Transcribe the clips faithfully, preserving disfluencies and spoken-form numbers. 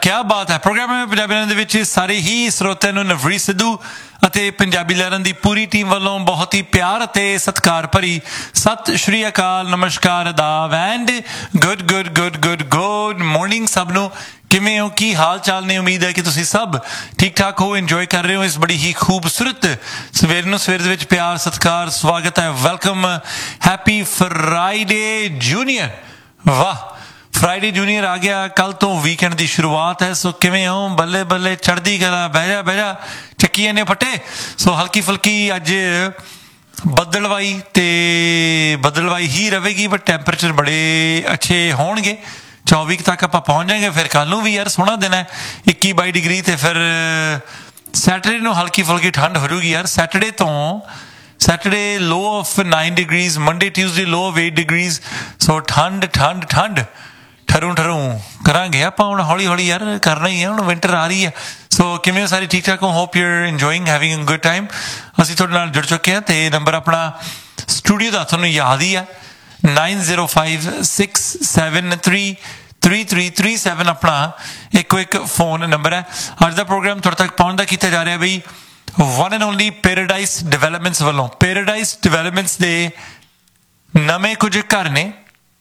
क्या बात है। प्रोग्राम ਪੰਜਾਬੀ ਲਹਿਰਾਂ ਦੇ ਵਿੱਚ ਸਾਰੇ ਹੀ ਸਰੋਤਿਆਂ ਨੂੰ ਨਵਰੀਤ ਸਿੱਧੂ ਅਤੇ ਪੰਜਾਬੀ ਲਹਿਰਾਂ ਦੀ ਪੂਰੀ ਟੀਮ ਵੱਲੋਂ ਬਹੁਤ ਹੀ ਪਿਆਰ ਅਤੇ ਸਤਿਕਾਰ ਭਰੀ ਸਤਿ ਸ਼੍ਰੀ ਅਕਾਲ, ਨਮਸਕਾਰ, ਆਦਾਬ and good good good good good morning ਸਭ ਨੂੰ। ਕਿਵੇਂ ਹੋ, ਕੀ ਹਾਲ ਚਾਲ ਨੇ? ਉਮੀਦ ਹੈ ਕਿ ਤੁਸੀਂ ਸਭ ਠੀਕ ਠਾਕ ਹੋ, ਇੰਜੋਏ ਕਰ ਰਹੇ ਹੋ ਇਸ ਬੜੀ ਹੀ ਖੂਬਸੂਰਤ ਸਵੇਰ ਨੂੰ। ਸਵੇਰ ਦੇ ਵਿੱਚ ਪਿਆਰ ਸਤਿਕਾਰ ਸਵਾਗਤ ਹੈ, ਵੈਲਕਮ, ਹੈਪੀ ਫਰਾਈਡੇ ਜੂਨੀਅਰ। ਵਾਹ, ਫਰਾਈਡੇ ਜੂਨੀਅਰ ਆ ਗਿਆ, ਕੱਲ ਤੋਂ ਵੀਕਐਂਡ ਦੀ ਸ਼ੁਰੂਆਤ ਹੈ। ਸੋ ਕਿਵੇਂ ਹੋ? ਬੱਲੇ ਬੱਲੇ, ਚੜ੍ਹਦੀ ਕਲਾ, ਬਹਿ ਜਾ ਬਹਿ ਜਾ, ਚੱਕੀਆਂ ਨੇ ਫੱਟੇ। ਸੋ ਹਲਕੀ ਫੁਲਕੀ ਅੱਜ ਬੱਦਲਵਾਈ ਤੇ ਬੱਦਲਵਾਈ ਹੀ ਰਹੇਗੀ, ਬਟ ਟੈਂਪਰੇਚਰ ਬੜੇ ਅੱਛੇ ਹੋਣਗੇ। ਚੌਵੀ ਤੱਕ ਆਪਾਂ ਪਹੁੰਚ ਜਾਏंगे। ਫਿਰ ਕੱਲ ਨੂੰ ਵੀ ਯਾਰ ਸੋਹਣਾ ਦਿਨ ਹੈ, ਇੱਕੀ ਬਾਈ ਡਿਗਰੀ। ਤੇ ਫਿਰ ਸੈਟਰਡੇ ਨੂੰ ਹਲਕੀ ਫੁਲਕੀ ਠੰਡ ਹੋ ਜੂਗੀ ਯਾਰ। ਸੈਟਰਡੇ ਤੋਂ Saturday low of nine degrees, Monday Tuesday low of eight degrees. ਸੋ ਠੰਡ ਠੰਡ ਠੰਡ ਠਰੂ ਠਰੂ ਕਰਾਂਗੇ ਆਪਾਂ ਹੁਣ ਹੌਲੀ ਹੌਲੀ ਯਾਰ, ਕਰਨਾ ਹੀ ਹੈ ਹੁਣ, ਵਿੰਟਰ ਆ ਰਹੀ ਹੈ। ਸੋ ਕਿਵੇਂ ਹੋ? ਸਾਰੇ ਠੀਕ ਠਾਕ ਹੋ? Hope you are enjoying, having a good time. ਅਸੀਂ ਤੁਹਾਡੇ ਨਾਲ ਜੁੜ ਚੁੱਕੇ ਹਾਂ ਤੇ ਨੰਬਰ ਆਪਣਾ ਸਟੂਡੀਓ ਦਾ ਤੁਹਾਨੂੰ ਯਾਦ ਹੀ ਆ, nine zero five six seven three three three three seven ਆਪਣਾ ਇੱਕੋ ਇੱਕ ਫੋਨ ਨੰਬਰ ਹੈ। ਅੱਜ ਦਾ ਪ੍ਰੋਗਰਾਮ ਤੁਹਾਡੇ ਤੱਕ ਪਹੁੰਚਦਾ ਕੀਤਾ ਜਾ ਰਿਹਾ ਬਈ ਵਨ ਐਂਡ ਓਨਲੀ ਪੈਰਾਡਾਈਸ ਡਿਵੈਲਪਮੈਂਟਸ ਵੱਲੋਂ। ਪੈਰਾਡਾਈਸ ਡਿਵੈਲਪਮੈਂਟਸ ਦੇ ਨਵੇਂ ਕੁਝ ਘਰ ਨੇ।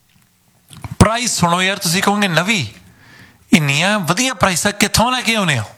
ਪ੍ਰਾਈਸ ਸੁਣੋ ਯਾਰ, ਤੁਸੀਂ ਕਹੋਗੇ ਨਵੀਂ ਇੰਨੀਆਂ ਵਧੀਆ ਪ੍ਰਾਈਸਾਂ ਕਿੱਥੋਂ ਲੈ ਕੇ ਆਉਂਦੇ ਹੋ?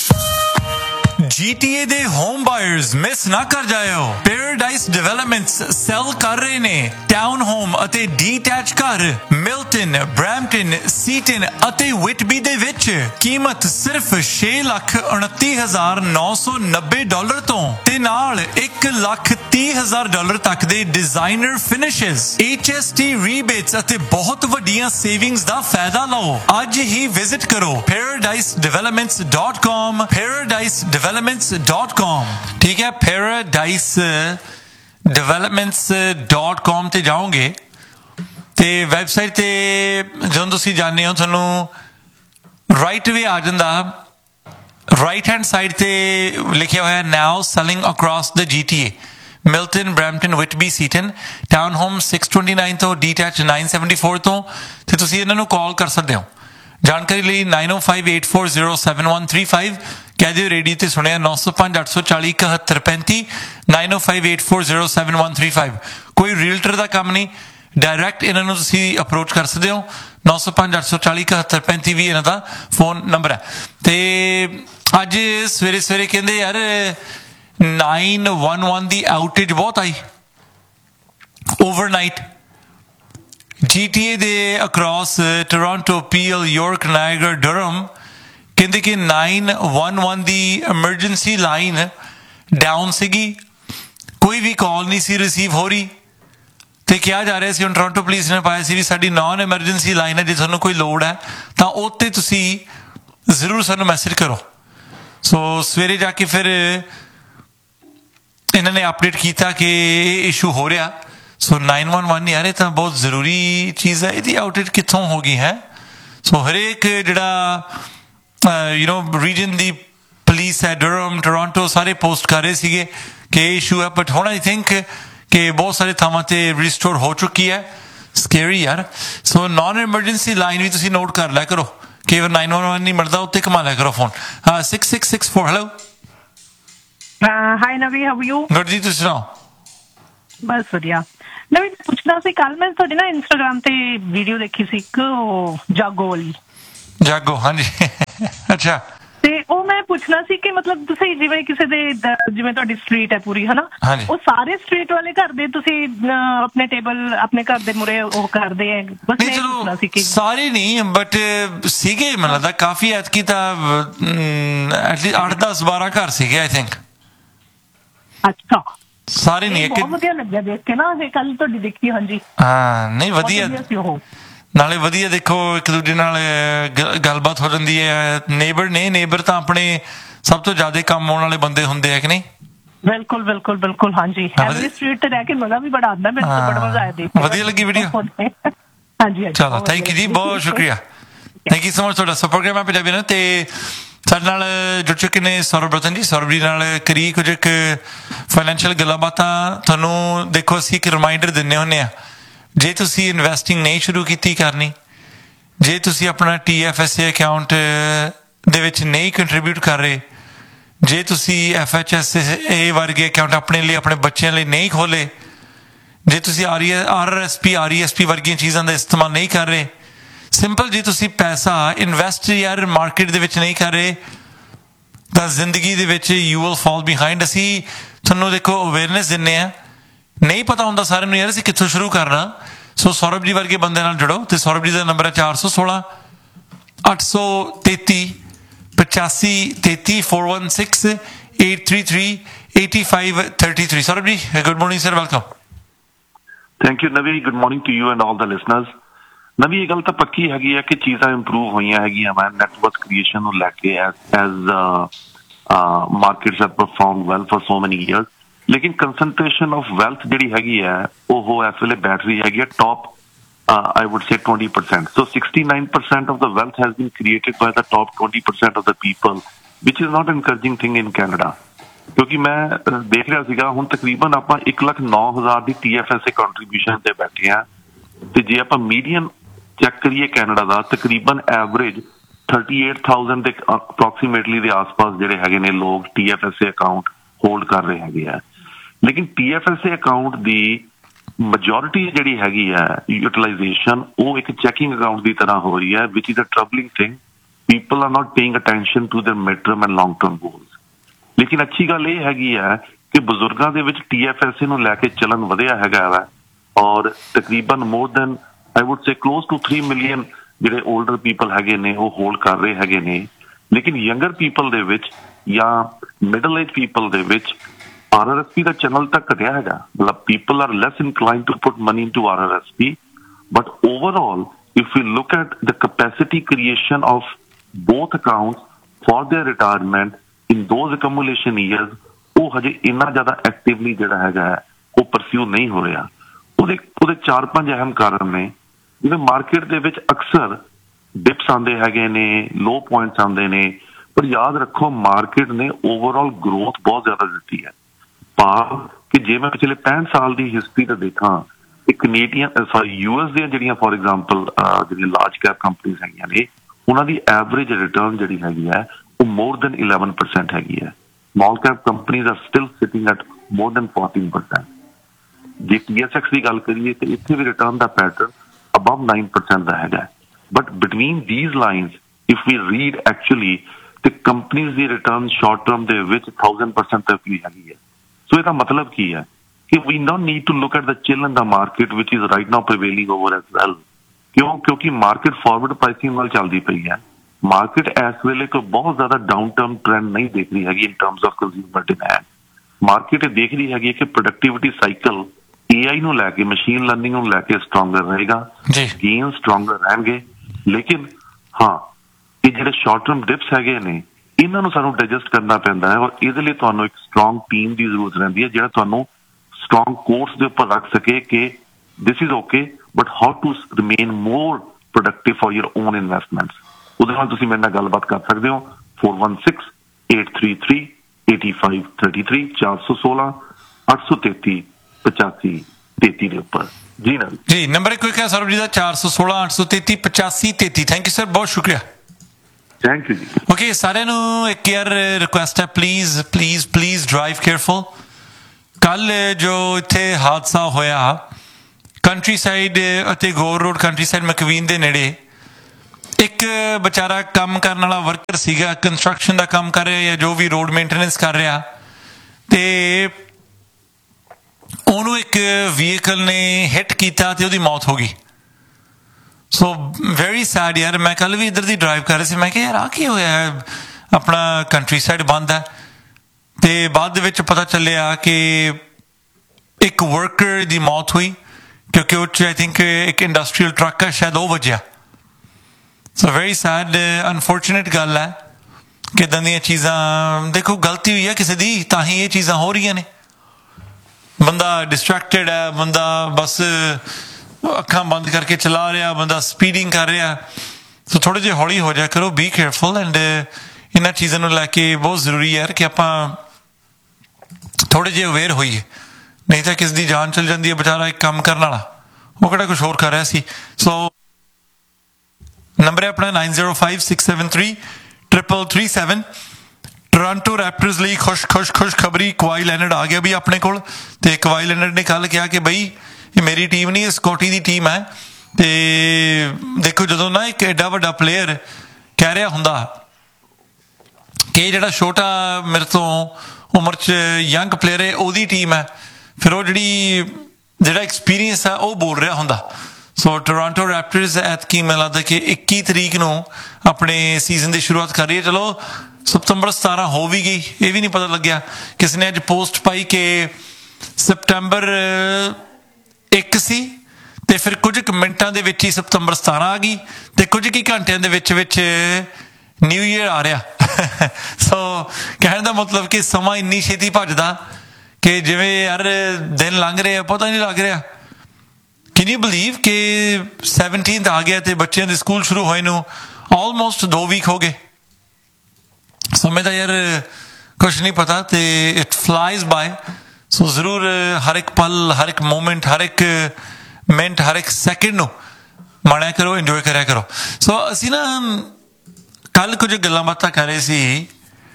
ਜੀ ਟੀ ਏ ਦੇ ਹੋਮ ਬਾਇਰਸ ਮਿਸ ਨਾ ਕਰ ਜਾਇਓ। ਪੈਰਾਡਾਈਸ ਡਿਵੈਲਪਮੈਂਟਸ ਸੈਲ ਕਰ ਰਹੇ ਨੇ ਟਾਊਨ ਹੋਮ ਅਤੇ ਡੀਟੈਚ ਘਰ ਮਿਲਟਨ, ਬਰੈਂਪਟਨ, ਸੀਟਨ ਅਤੇ ਵਿਟਬੀ ਦੇ ਵਿੱਚ। ਕੀਮਤ ਸਿਰਫ ਛੇ ਲੱਖ ਉਨੱਤੀ ਹਜ਼ਾਰ ਨੌ ਸੌ ਨੱਬੇ ਡਾਲਰ ਤੋਂ ਤੇ ਨਾਲ ਇੱਕ ਲੱਖ ਤੀਹ ਹਜ਼ਾਰ ਡਾਲਰ ਤੱਕ ਦੇ ਡਿਜ਼ਾਈਨਰ ਫਿਨਿਸ਼ਸ, ਐਚ ਐਸ ਟੀ ਰੀਬੇਟਸ ਅਤੇ ਬਹੁਤ ਵੱਡੀਆਂ ਸੇਵਿੰਗਸ ਦਾ ਫਾਇਦਾ ਲਓ। ਅੱਜ ਹੀ ਵਿਜ਼ਿਟ ਕਰੋ ਪੈਰਾਡਾਈਸ developments dot com, ਪੈਰਾਡਾਈਸ developments dot com. ਠੀਕ ਹੈ, ਪੈਰਾਡਾਈਸ ਡਿਵੈਲਪਮੈਂਟਸ ਡਾਟ ਕਾਮ ਤੇ ਜਾਓਗੇ ਤੇ ਵੈਬਸਾਈਟ ਤੇ ਜਦੋਂ ਤੁਸੀਂ ਜਾਂਦੇ ਹੋ ਤੁਹਾਨੂੰ ਰਾਈਟ ਵੇ ਆ ਜਾਂਦਾ। ਰਾਈਟ ਹੈਂਡ ਸਾਈਡ ਤੇ ਲਿਖਿਆ ਹੋਇਆ ਨਾਓ ਸੈਲਿੰਗ ਅਕ੍ਰੋਸ ਦ ਜੀ ਟੀ ਏ, Milton, Brampton, ਵਿਟਬੀ, ਸੀਟਨ, town home six twenty nine ਤੋਂ, ਡੀਟੈਚ ਨਾਈਨ ਸੈਵਨਟੀ ਫੋਰ ਤੋਂ। ਤੇ ਤੁਸੀਂ ਇਹਨਾਂ ਨੂੰ ਕਾਲ ਕਰ ਸਕਦੇ ਹੋ ਜਾਣਕਾਰੀ ਲਈ ਨਾਈਨ ਓ five eight four zero seven one three five. ਕਹਿ ਦਿਓ ਰੇਡੀਓ ਤੇ ਸੁਣਿਆ ਨੌ ਸੌ ਪੰਜ ਅੱਠ ਸੌ ਚਾਲੀ ਇਕਹੱਤਰ ਪੈਂਤੀ, ਨਾਈਨ ਓ five eight four zero seven one three five. ਕੋਈ ਰੀਅਲਟਰ ਦਾ ਕੰਮ ਨਹੀਂ, ਡਾਇਰੈਕਟ ਇਹਨਾਂ ਨੂੰ ਤੁਸੀਂ ਅਪਰੋਚ ਕਰ ਸਕਦੇ ਹੋ। ਨੌ ਸੌ ਪੰਜ ਅੱਠ ਸੌ ਚਾਲੀ ਇਕਹੱਤਰ ਪੈਂਤੀ ਵੀ ਇਹਨਾਂ ਦਾ ਫੋਨ ਨੰਬਰ ਹੈ। ਤੇ ਅੱਜ ਸਵੇਰੇ ਸਵੇਰੇ ਕਹਿੰਦੇ ਯਾਰ ਨਾਈਨ ਵਨ ਵਨ ਦੀ ਆਊਟੇਜ ਬਹੁਤ ਆਈ ਓਵਰਨਾਈਟ ਜੀ ਟੀ ਏ ਦੇ across Toronto, P L, York, ਨਾਇਗਰ, Durham. ਕਹਿੰਦੇ ਕਿ ਨਾਈਨ ਵਨ ਵਨ ਦੀ ਐਮਰਜੈਂਸੀ ਲਾਈਨ ਡਾਊਨ ਸੀਗੀ, ਕੋਈ ਵੀ ਕਾਲ ਨਹੀਂ ਸੀ ਰਿਸੀਵ ਹੋ ਰਹੀ। ਤੇ ਕਿਹਾ ਜਾ ਰਿਹਾ ਸੀ, ਹੁਣ ਟੋਰਾਂਟੋ ਪੁਲਿਸ ਨੇ ਪਾਇਆ ਸੀ ਵੀ ਸਾਡੀ ਨਾਨ ਐਮਰਜੈਂਸੀ ਲਾਈਨ ਹੈ, ਜੇ ਤੁਹਾਨੂੰ ਕੋਈ ਲੋੜ ਹੈ ਤਾਂ ਉਹ 'ਤੇ ਤੁਸੀਂ ਜ਼ਰੂਰ ਸਾਨੂੰ ਮੈਸੇਜ ਕਰੋ। ਸੋ ਸਵੇਰੇ ਜਾ ਕੇ ਫਿਰ ਇਹਨਾਂ ਨੇ ਅਪਡੇਟ ਕੀਤਾ ਕਿ ਇਹ ਇਸ਼ੂ ਹੋ ਰਿਹਾ। ਸੋ ਨਾਈਨ ਵਨ ਵਨ ਯਾਰ, ਇਹ ਤਾਂ ਬਹੁਤ ਜ਼ਰੂਰੀ ਚੀਜ਼ ਹੈ, ਇਹਦੀ ਆਊਟੇਜ ਕਿੱਥੋਂ ਹੋ ਗਈ ਹੈ? ਸੋ ਹਰੇਕ ਜਿਹੜਾ you know reason the police ਹੈ, ਡਰਹਮ, ਟੋਰਾਂਟੋ, ਸਾਰੇ ਪੋਸਟ ਕਰ ਰਹੇ ਸੀਗੇ ਕਿ ਇਹ ਇਸ਼ੂ ਹੈ। ਬਟ ਹੁਣ ਆਈ ਥਿੰਕ ਕਿ ਬਹੁਤ ਸਾਰੇ ਥਾਵਾਂ 'ਤੇ ਰਿਸਟੋਰ ਹੋ ਚੁੱਕੀ ਹੈ। ਸਕੇਰੀ ਯਾਰ। ਸੋ ਨਾਨ ਐਮਰਜੈਂਸੀ ਲਾਈਨ ਵੀ ਤੁਸੀਂ ਨੋਟ ਕਰ ਲਿਆ ਕਰੋ, ਕਈ ਵਾਰ ਨਾਈਨ ਵਨ ਵਨ ਨਹੀਂ ਮਿਲਦਾ, ਉੱਤੇ ਕਮਾ ਲਿਆ ਕਰੋ ਫੋਨ। ਹਾਂ, six six six four. Hello, high ਨਵੀ, ਹਾਊ ਆਰ ਯੂ? ਗੁੱਡ ਜੀ, ਤੁਸੀਂ ਸੁਣਾਓ? ਬਸ ਵਧੀਆ। ਨਵੀ ਪੁੱਛਣਾ ਸੀ, ਕੱਲ ਮੈਂ ਤੁਹਾਡੀ ਨਾ ਇੰਸਟਾਗ੍ਰਾਮ ਤੇ ਵੀਡੀਓ ਦੇਖੀ ਸੀ ਇੱਕ, ਉਹ ਜਾਗੋ ਵਾਲੀ। ਜਾਗੋ, ਹਾਂਜੀ। ਅੱਛਾ। ਤੇ ਉਹ ਮੈਂ ਪੁੱਛਣਾ ਸੀ ਕਿ ਮਤਲਬ ਤੁਸੀਂ ਜਿਵੇਂ ਕਿਸੇ ਦੇ, ਜਿਵੇਂ ਤੁਹਾਡੀ ਸਟਰੀਟ ਹੈ ਪੂਰੀ, ਹਨਾ, ਉਹ ਸਾਰੇ ਸਟਰੀਟ ਵਾਲੇ ਘਰ ਦੇ ਤੁਸੀਂ ਆਪਣੇ ਟੇਬਲ ਆਪਣੇ ਘਰ ਦੇ ਮੂਹਰੇ ਉਹ ਕਰਦੇ ਹੈ? ਬਸ ਮੈਂ ਪੁੱਛਣਾ ਸੀ ਕਿ ਸਾਰੇ ਨਹੀਂ, ਬਟ ਸੀਗੇ ਮੈਨੂੰ ਲੱਗਦਾ ਕਾਫੀ। ਐਤਕੀ ਤਾਂ ਐਟਲੀਸਟ ਅੱਠ ਦਸ ਬਾਰਾਂ ਘਰ ਸੀਗੇ ਆਈ ਥਿੰਕ। ਅੱਛਾ, ਸਾਰੇ ਨਹੀਂ। ਬਹੁਤ ਵਧੀਆ ਲੱਗਿਆ ਦੇਖ ਕੇ ਨਾ, ਇਹ ਕੱਲ ਤੁਹਾਡੀ ਦੇਖੀ। ਹਾਂਜੀ, ਹਾਂ, ਨਹੀਂ ਵਧੀਆ, ਨਾਲੇ ਵਧੀਆ। ਦੇਖੋ ਇੱਕ ਦੂਜੇ ਨਾਲ ਗੱਲਬਾਤ ਹੋ ਜਾਂਦੀ ਹੈ। ਨੇਬਰ ਨੇ, ਨੇਬਰ ਤਾਂ ਆਪਣੇ ਸਭ ਤੋਂ ਜ਼ਿਆਦਾ ਕੰਮ ਆਉਣ ਵਾਲੇ ਬੰਦੇ ਹੁੰਦੇ ਹੈ ਕਿ ਨਹੀਂ? ਬਿਲਕੁਲ ਬਿਲਕੁਲ ਬਿਲਕੁਲ। ਹਾਂਜੀ, ਐਵਰੀ ਸਟਰੀਟ ਤੇ ਰਹਿ ਕੇ ਮਜ਼ਾ ਵੀ ਬੜਾ ਆਉਂਦਾ। ਮੈਨੂੰ ਤਾਂ ਬੜਾ ਮਜ਼ਾ ਆਇਆ ਦੇਖ ਕੇ। ਵਧੀਆ ਲੱਗੀ ਵੀਡੀਓ? ਹਾਂਜੀ, ਚਲੋ ਥੈਂਕ ਯੂ ਜੀ, ਬਹੁਤ ਸ਼ੁਕਰੀਆ, ਥੈਂਕ ਯੂ ਸੋ ਮਚ। ਤੁਹਾਡਾ ਸੋ ਪ੍ਰੋਗਰਾਮ ਹੈ ਪੰਜਾਬੀ ਨਾਲ ਤੇ ਸਾਡੇ ਨਾਲ ਜੁੜ ਚੁੱਕੇ ਨੇ ਸੌਰਵ ਰਤਨ ਜੀ। ਸੌਰਵ ਜੀ ਨਾਲ ਕਰੀ ਕੁਝ ਇੱਕ ਫਾਈਨੈਂਸ਼ੀਅਲ ਗੱਲਾਂ ਬਾਤਾਂ। ਤੁਹਾਨੂੰ ਦੇਖੋ ਅਸੀਂ ਇੱਕ ਰਿਮਾਈਂਡਰ ਦਿੰਦੇ ਹੁੰਦੇ ਹਾਂ, ਜੇ ਤੁਸੀਂ ਇਨਵੈਸਟਿੰਗ ਨਹੀਂ ਸ਼ੁਰੂ ਕੀਤੀ ਕਰਨੀ, ਜੇ ਤੁਸੀਂ ਆਪਣਾ T F S A account ਦੇ ਵਿੱਚ ਨਹੀਂ ਕੰਟਰੀਬਿਊਟ ਕਰ ਰਹੇ, ਜੇ ਤੁਸੀਂ ਐਫ ਐਚ ਐਸ ਏ ਵਰਗੇ ਅਕਾਊਂਟ ਆਪਣੇ ਲਈ ਆਪਣੇ ਬੱਚਿਆਂ ਲਈ ਨਹੀਂ ਖੋਲੇ, ਜੇ ਤੁਸੀਂ R R S P R E S P ਵਰਗੀਆਂ ਚੀਜ਼ਾਂ ਦਾ ਇਸਤੇਮਾਲ ਨਹੀਂ ਕਰ ਰਹੇ, ਸਿੰਪਲ ਜੇ ਤੁਸੀਂ ਪੈਸਾ ਇਨਵੈਸਟ ਯਾਰ ਮਾਰਕੀਟ ਦੇ ਵਿੱਚ ਨਹੀਂ ਕਰ ਰਹੇ, ਤਾਂ ਜ਼ਿੰਦਗੀ ਦੇ ਵਿੱਚ ਯੂ ਵਿਲ ਫਾਲ ਬਿਹਾਈਂਡ। ਅਸੀਂ ਤੁਹਾਨੂੰ ਦੇਖੋ ਅਵੇਅਰਨੈਸ ਦਿੰਦੇ ਹਾਂ, ਨਹੀਂ ਪਤਾ ਹੁੰਦਾ ਸਾਰਿਆਂ ਨੂੰ ਯਾਰ ਅਸੀਂ ਕਿੱਥੋਂ ਸ਼ੁਰੂ ਕਰਨਾ। ਸੋ ਸੌਰਭ ਜੀ ਵਰਗੇ ਬੰਦੇ ਨਾਲ ਜੁੜੋ, ਤੇ ਸੌਰਭ ਜੀ ਦਾ ਨੰਬਰ ਹੈ ਚਾਰ ਸੌ ਸੋਲਾਂ ਅੱਠ ਸੌ ਤੇਤੀ ਪਚਾਸੀ ਤੇਤੀ four one six eight three three eight five three three। Saurabh ਜੀ good morning sir, welcome. Thank you ਨਵੀ, good morning to you and all the listeners. ਨਵੀ, ਇਹ ਗੱਲ ਤਾਂ ਪੱਕੀ ਹੈਗੀ ਹੈ ਕਿ ਚੀਜ਼ਾਂ ਇੰਪਰੂਵ ਹੋਈਆਂ ਹੈਗੀਆਂ ਮੈਂ ਨੈਟਵਰਕ ਕ੍ਰੀਏਸ਼ਨ ਨੂੰ ਲੈ ਕੇ as markets have performed well for ਸੋ ਮੈਨੀ ਈਅਰਸ, ਲੇਕਿਨ ਕੰਸਨਟ੍ਰੇਸ਼ਨ ਆਫ ਵੈਲਥ ਜਿਹੜੀ ਹੈਗੀ ਹੈ ਉਹ ਇਸ ਵੇਲੇ ਬੈਠ ਰਹੀ ਹੈਗੀ ਹੈ top Uh, I would say twenty percent. So sixty-nine percent of the wealth has been created by the top twenty percent of the people, which is not an encouraging thing in Canada. ਕਿਉਂਕਿ ਮੈਂ ਦੇਖ ਰਿਹਾ ਸੀਗਾ ਹੁਣ ਤਕਰੀਬਨ ਆਪਾਂ ਇੱਕ ਲੱਖ ਨੌ ਹਜ਼ਾਰ ਦੀ T F S A contribution ਤੇ ਬੈਠੇ ਆ, ਤੇ ਜੇ ਆਪਾਂ ਮੀਡੀਅਨ ਚੈੱਕ ਕਰੀਏ ਕੈਨੇਡਾ ਦਾ, ਤਕਰੀਬਨ ਐਵਰੇਜ thirty-eight thousand ਦੇ ਅਪਰੋਕਸੀਮੇਟਲੀ ਦੇ ਆਸ-ਪਾਸ ਜਿਹੜੇ ਹੈਗੇ ਨੇ ਲੋਕ T F S A account hold ਕਰ ਰਹੇ ਹੈਗੇ ਆ। ਲੇਕਿਨ T F S A account the majority ਜਿਹੜੀ ਹੈਗੀ ਹੈ ਯੂਟੀਲਾਈਜੇਸ਼ਨ ਉਹ ਇੱਕ ਚੈਕਿੰਗ ਅਕਾਊਂਟ ਦੀ ਤਰ੍ਹਾਂ ਹੋ ਰਹੀ ਹੈ, which is a troubling thing. People are not paying attention to their mid-term and long-term goals. ਲੇਕਿਨ ਅੱਛੀ ਗੱਲ ਇਹ ਹੈਗੀ ਹੈ ਕਿ ਬਜ਼ੁਰਗਾਂ ਦੇ ਵਿੱਚ ਟੀ ਐਫ ਐਸ ਏ ਨੂੰ ਲੈ ਕੇ ਚੱਲਣ ਵਧਿਆ ਹੈਗਾ ਵਾ, ਔਰ ਤਕਰੀਬਨ more then I wood say close to three million ਜਿਹੜੇ ਓਲਡਰ ਪੀਪਲ ਹੈਗੇ ਨੇ ਉਹ ਹੋਲਡ ਕਰ ਰਹੇ ਹੈਗੇ ਨੇ। ਲੇਕਿਨ ਯੰਗਰ ਪੀਪਲ ਦੇ ਵਿੱਚ ਜਾਂ ਮਿਡਲ ਏਜ ਪੀਪਲ ਦੇ ਵਿੱਚ ਆਰ ਆਰ ਐਸ ਪੀ ਦਾ ਚੈਨਲ ਤਾਂ ਘਟਿਆ ਹੈਗਾ, ਮਤਲਬ people are lace inclined to put money into R R S P, but overall if you look at the capacity creation of both accounts for their retirement in those ਅਕਮੂਲੇਸ਼ਨ years, ਉਹ ਹਜੇ ਇੰਨਾ ਜ਼ਿਆਦਾ actively ਜਿਹੜਾ ਹੈਗਾ ਉਹ pursue ਨਹੀਂ ਹੋ ਰਿਹਾ। ਉਹਦੇ ਉਹਦੇ ਚਾਰ ਪੰਜ ਅਹਿਮ ਕਾਰਨ ਨੇ, ਜਿਵੇਂ ਮਾਰਕੀਟ ਦੇ ਵਿੱਚ ਅਕਸਰ ਡਿਪਸ ਆਉਂਦੇ ਹੈਗੇ ਨੇ, ਲੋ ਪੁਆਇੰਟਸ ਆਉਂਦੇ ਨੇ, ਪਰ ਯਾਦ ਰੱਖੋ ਮਾਰਕੀਟ ਨੇ ਓਵਰਆਲ ਗਰੋਥ ਬਹੁਤ ਜ਼ਿਆਦਾ ਦਿੱਤੀ ਹੈ। ਭਾਵ ਕਿ ਜੇ ਮੈਂ ਪਿਛਲੇ ਪੈਂਹਠ ਸਾਲ ਦੀ ਹਿਸਟਰੀ ਤੇ ਦੇਖਾਂ, ਇਹ ਕੈਨੇਡੀਅਨ ਸੌਰੀ ਯੂ ਐਸ ਦੀਆਂ ਜਿਹੜੀਆਂ ਫੋਰ ਐਗਜ਼ਾਮਪਲ ਜਿਹੜੀਆਂ ਲਾਰਜ ਕੈਪ ਕੰਪਨੀਜ਼ ਹੈਗੀਆਂ ਨੇ, ਉਹਨਾਂ ਦੀ ਐਵਰੇਜ ਰਿਟਰਨ ਜਿਹੜੀ ਹੈਗੀ ਹੈ ਉਹ ਮੋਰ ਦੈਨ eleven percent ਹੈਗੀ ਹੈ। Small cap companies are still sitting at more than fourteen percent। ਜੇ ਟੀ ਐਸ ਐਕਸ ਦੀ ਗੱਲ ਕਰੀਏ ਤੇ ਇੱਥੇ ਵੀ ਰਿਟਰਨ ਦਾ ਪੈਟਰਨ ਅਬਵ nine percent ਦਾ ਹੈਗਾ, but between ਥੀਜ਼ lines if we read actually ਤੇ ਕੰਪਨੀਜ਼ ਦੀ return short term ਦੇ ਵਿੱਚ thousand percent ਤੱਕ ਵੀ ਹੈਗੀ ਹੈ। ਸੋ ਇਹਦਾ ਮਤਲਬ ਕੀ ਹੈ ਕਿ we don't need to look at the chill in the market which is right now ਪ੍ਰੀਵੇਲਿੰਗ over as well. ਕਿਉਂ? ਕਿਉਂਕਿ ਮਾਰਕੀਟ ਫਾਰਵਰਡ ਪ੍ਰਾਈਸਿੰਗ ਨਾਲ ਚੱਲਦੀ ਪਈ ਹੈ। ਮਾਰਕੀਟ ਇਸ ਵੇਲੇ ਕੋਈ ਬਹੁਤ ਜ਼ਿਆਦਾ ਡਾਊਨ ਟਰਮ ਟ੍ਰੈਂਡ ਨਹੀਂ ਦੇਖ ਰਹੀ ਹੈਗੀ ਇਨ terms of consumer demand. Market ਇਹ ਦੇਖ ਰਹੀ ਹੈਗੀ ਕਿ ਪ੍ਰੋਡਕਟਿਵਿਟੀ ਸਾਈਕਲ ਏ ਆਈ ਨੂੰ ਲੈ ਕੇ, ਮਸ਼ੀਨ ਲਰਨਿੰਗ ਨੂੰ ਲੈ ਕੇ ਸਟਰੋਂਗਰ ਰਹੇਗਾ, ਗੇਨ ਸਟਰੋਂਗਰ ਰਹਿਣਗੇ। ਲੇਕਿਨ ਹਾਂ, ਇਹ ਜਿਹੜੇ ਸ਼ਾਰਟ ਟਰਮ ਡਿਪਸ ਹੈਗੇ ਨੇ ਇਹਨਾਂ ਨੂੰ ਸਾਨੂੰ ਡਾਈਜੈਸਟ ਕਰਨਾ ਪੈਂਦਾ ਹੈ, ਔਰ ਇਹਦੇ ਲਈ ਤੁਹਾਨੂੰ ਇੱਕ ਸਟਰੋਂਗ ਟੀਮ ਦੀ ਜ਼ਰੂਰਤ ਰਹਿੰਦੀ ਹੈ ਜਿਹੜਾ ਤੁਹਾਨੂੰ ਸਟਰੋਂਗ ਕੋਰਸ ਦੇ ਉੱਪਰ ਰੱਖ ਸਕੇ ਕਿ this is okay but how to remain more productive for your own investments. ਉਹਦੇ ਨਾਲ ਤੁਸੀਂ ਮੇਰੇ ਨਾਲ ਗੱਲਬਾਤ ਕਰ ਸਕਦੇ ਹੋ four one six eight three three eight five three three ਚਾਰ ਸੌ ਸੋਲਾਂ ਅੱਠ ਸੌ ਤੇਤੀ ਪਚਾਸੀ ਤੇਤੀ ਦੇ ਉੱਪਰ। ਜੀ ਨਾ ਜੀ ਨੰਬਰ ਇੱਕ ਹੈ ਸੌਰਭ ਜੀ ਦਾ ਚਾਰ ਸੌ ਸੋਲਾਂ ਅੱਠ ਸੌ ਤੇਤੀ ਪਚਾਸੀ ਤੇਤੀ। ਥੈਂਕ ਯੂ ਸਰ, ਬਹੁਤ ਸ਼ੁਕਰੀਆ। ਥੈਂਕ ਯੂ ਜੀ। ਓਕੇ, ਸਾਰਿਆਂ ਨੂੰ ਇੱਕ ਯਾਰ ਰਿਕੁਐਸਟ ਹੈ, please please please drive careful. ਕੱਲ ਜੋ ਇੱਥੇ ਹਾਦਸਾ ਹੋਇਆ ਕੰਟਰੀ ਸਾਈਡ ਅਤੇ ਗੋਰ ਰੋਡ ਕੰਟਰੀ ਸਾਈਡ ਮਕਵੀਨ ਦੇ ਨੇੜੇ, ਇੱਕ ਵਿਚਾਰਾ ਕੰਮ ਕਰਨ ਵਾਲਾ ਵਰਕਰ ਸੀਗਾ, ਕੰਸਟਰਕਸ਼ਨ ਦਾ ਕੰਮ ਕਰ ਰਿਹਾ ਜਾਂ ਜੋ ਵੀ ਰੋਡ ਮੇਨਟੇਨੈਂਸ ਕਰ ਰਿਹਾ, ਤੇ ਉਹਨੂੰ ਇੱਕ ਵਹੀਕਲ ਨੇ ਹਿੱਟ ਕੀਤਾ ਤੇ ਉਹਦੀ ਮੌਤ ਹੋ ਗਈ। ਸੋ ਵੈਰੀ ਸੈਡ ਯਾਰ। ਮੈਂ ਕੱਲ ਵੀ ਇੱਧਰ ਦੀ ਡਰਾਈਵ ਕਰ ਰਿਹਾ ਸੀ, ਮੈਂ ਕਿਹਾ ਯਾਰ ਆਹ ਕੀ ਹੋਇਆ, ਆਪਣਾ ਕੰਟਰੀ ਸਾਈਡ ਬੰਦ ਹੈ। ਤੇ ਬਾਅਦ ਦੇ ਵਿੱਚ ਪਤਾ ਚੱਲਿਆ ਕਿ ਇੱਕ ਵਰਕਰ ਦੀ ਮੌਤ ਹੋਈ ਕਿਉਂਕਿ ਉਹ 'ਚ ਆਈ ਥਿੰਕ ਇੱਕ ਇੰਡਸਟਰੀਅਲ ਟਰੱਕ ਹੈ ਸ਼ਾਇਦ ਉਹ ਵੱਜਿਆ। ਸੋ ਵੈਰੀ ਸੈਡ, ਅਨਫੋਰਚੂਨੇਟ ਗੱਲ ਹੈ ਕਿ ਇੱਦਾਂ ਦੀਆਂ ਚੀਜ਼ਾਂ, ਦੇਖੋ ਗਲਤੀ ਹੋਈ ਹੈ ਕਿਸੇ ਦੀ ਤਾਂ ਹੀ ਇਹ ਚੀਜ਼ਾਂ ਹੋ ਰਹੀਆਂ ਨੇ। ਬੰਦਾ ਡਿਸਟਰੈਕਟਿਡ ਹੈ, ਬੰਦਾ ਬਸ ਅੱਖਾਂ ਬੰਦ ਕਰਕੇ ਚਲਾ ਰਿਹਾ, ਬੰਦਾ ਸਪੀਡਿੰਗ ਕਰ ਰਿਹਾ। ਸੋ ਥੋੜ੍ਹੇ ਜਿਹੇ ਹੌਲੀ ਹੋ ਜਾਇਆ ਕਰੋ, ਬੀ ਕੇਅਰਫੁਲ। ਐਂਡ ਇਹਨਾਂ ਚੀਜ਼ਾਂ ਨੂੰ ਲੈ ਕੇ ਬਹੁਤ ਜ਼ਰੂਰੀ ਹੈ ਕਿ ਆਪਾਂ ਥੋੜ੍ਹੇ ਜਿਹੇ ਅਵੇਅਰ ਹੋਈਏ, ਨਹੀਂ ਤਾਂ ਕਿਸ ਦੀ ਜਾਨ ਚਲ ਜਾਂਦੀ ਹੈ। ਵਿਚਾਰਾ ਇੱਕ ਕੰਮ ਕਰਨ ਵਾਲਾ, ਉਹ ਕਿਹੜਾ ਕੁਛ ਹੋਰ ਕਰ ਰਿਹਾ ਸੀ। ਸੋ ਨੰਬਰ ਹੈ ਆਪਣਾ nine zero five six seven three triple three seven. Toronto ਰੈਪਟਰਸ ਲਈ ਖੁਸ਼ ਖੁਸ਼ ਖੁਸ਼ ਖਬਰੀ, ਕਵਾਈ ਲੈਨਰਡ ਆ ਗਿਆ ਵੀ ਆਪਣੇ ਕੋਲ। ਤੇ ਕਵਾਈ ਲੈਨਰਡ ਨੇ ਕੱਲ੍ਹ ਕਿਹਾ ਕਿ ਬਈ ਇਹ ਮੇਰੀ ਟੀਮ ਨਹੀਂ, ਇਹ ਸਕੌਟੀ ਦੀ ਟੀਮ ਹੈ। ਤੇ ਦੇਖੋ ਜਦੋਂ ਨਾ ਇੱਕ ਐਡਾ ਵੱਡਾ ਪਲੇਅਰ ਕਹਿ ਰਿਹਾ ਹੁੰਦਾ ਕਿ ਜਿਹੜਾ ਛੋਟਾ ਮੇਰੇ ਤੋਂ ਉਮਰ 'ਚ ਯੰਗ ਪਲੇਅਰ ਹੈ ਉਹਦੀ ਟੀਮ ਹੈ, ਫਿਰ ਉਹ ਜਿਹੜੀ ਜਿਹੜਾ ਐਕਸਪੀਰੀਅੰਸ ਹੈ ਉਹ ਬੋਲ ਰਿਹਾ ਹੁੰਦਾ। ਸੋ ਟੋਰਾਂਟੋ ਰੈਪਟਰਸ ਐਤਕੀ ਮੈਨੂੰ ਲੱਗਦਾ ਕਿ ਇੱਕੀ ਤਰੀਕ ਨੂੰ ਆਪਣੇ ਸੀਜ਼ਨ ਦੀ ਸ਼ੁਰੂਆਤ ਕਰ ਰਹੀ ਹੈ। ਚਲੋ ਸਤੰਬਰ ਸਤਾਰਾਂ ਹੋ ਵੀ ਗਈ, ਇਹ ਵੀ ਨਹੀਂ ਪਤਾ ਲੱਗਿਆ। ਕਿਸੇ ਨੇ ਅੱਜ ਪੋਸਟ ਪਾਈ ਕਿ ਸਤੰਬਰ ਇੱਕ ਸੀ ਤੇ ਫਿਰ ਕੁਝ ਕੁ ਮਿੰਟਾਂ ਦੇ ਵਿੱਚ ਹੀ ਸਤੰਬਰ ਸਤਾਰਾਂ ਆ ਗਈ ਤੇ ਕੁਝ ਕੁ ਘੰਟਿਆਂ ਦੇ ਵਿੱਚ ਵਿੱਚ ਨਿਊ ਈਅਰ ਆ ਰਿਹਾ। ਸੋ ਕਹਿਣ ਦਾ ਮਤਲਬ ਕਿ ਸਮਾਂ ਇੰਨੀ ਛੇਤੀ ਭੱਜਦਾ ਕਿ ਜਿਵੇਂ ਯਾਰ ਦਿਨ ਲੰਘ ਰਹੇ ਆ ਪਤਾ ਨਹੀਂ ਲੱਗ ਰਿਹਾ। ਕੈਨ ਯੂ ਬਲੀਵ ਕਿ ਸੈਵਨਟੀਨਥ ਆ ਗਿਆ ਤੇ ਬੱਚਿਆਂ ਦੇ ਸਕੂਲ ਸ਼ੁਰੂ ਹੋਏ ਨੂੰ ਆਲਮੋਸਟ ਦੋ ਵੀਕ ਹੋ ਗਏ। ਸਮੇਂ ਦਾ ਯਾਰ ਕੁਛ ਨਹੀਂ ਪਤਾ ਤੇ ਇਟ ਫਲਾਈਜ਼ ਬਾਏ। ਸੋ ਜ਼ਰੂਰ ਹਰ ਇੱਕ ਪਲ, ਹਰ ਇੱਕ ਮੂਮੈਂਟ, ਹਰ ਇੱਕ ਮਿੰਟ, ਹਰ ਇੱਕ ਸੈਕਿੰਡ ਨੂੰ ਮਾਣਿਆ ਕਰੋ, ਇੰਜੋਏ ਕਰਿਆ ਕਰੋ। ਸੋ ਅਸੀਂ ਨਾ ਕੱਲ੍ਹ ਕੁਝ ਗੱਲਾਂ ਬਾਤਾਂ ਕਰ ਰਹੇ ਸੀ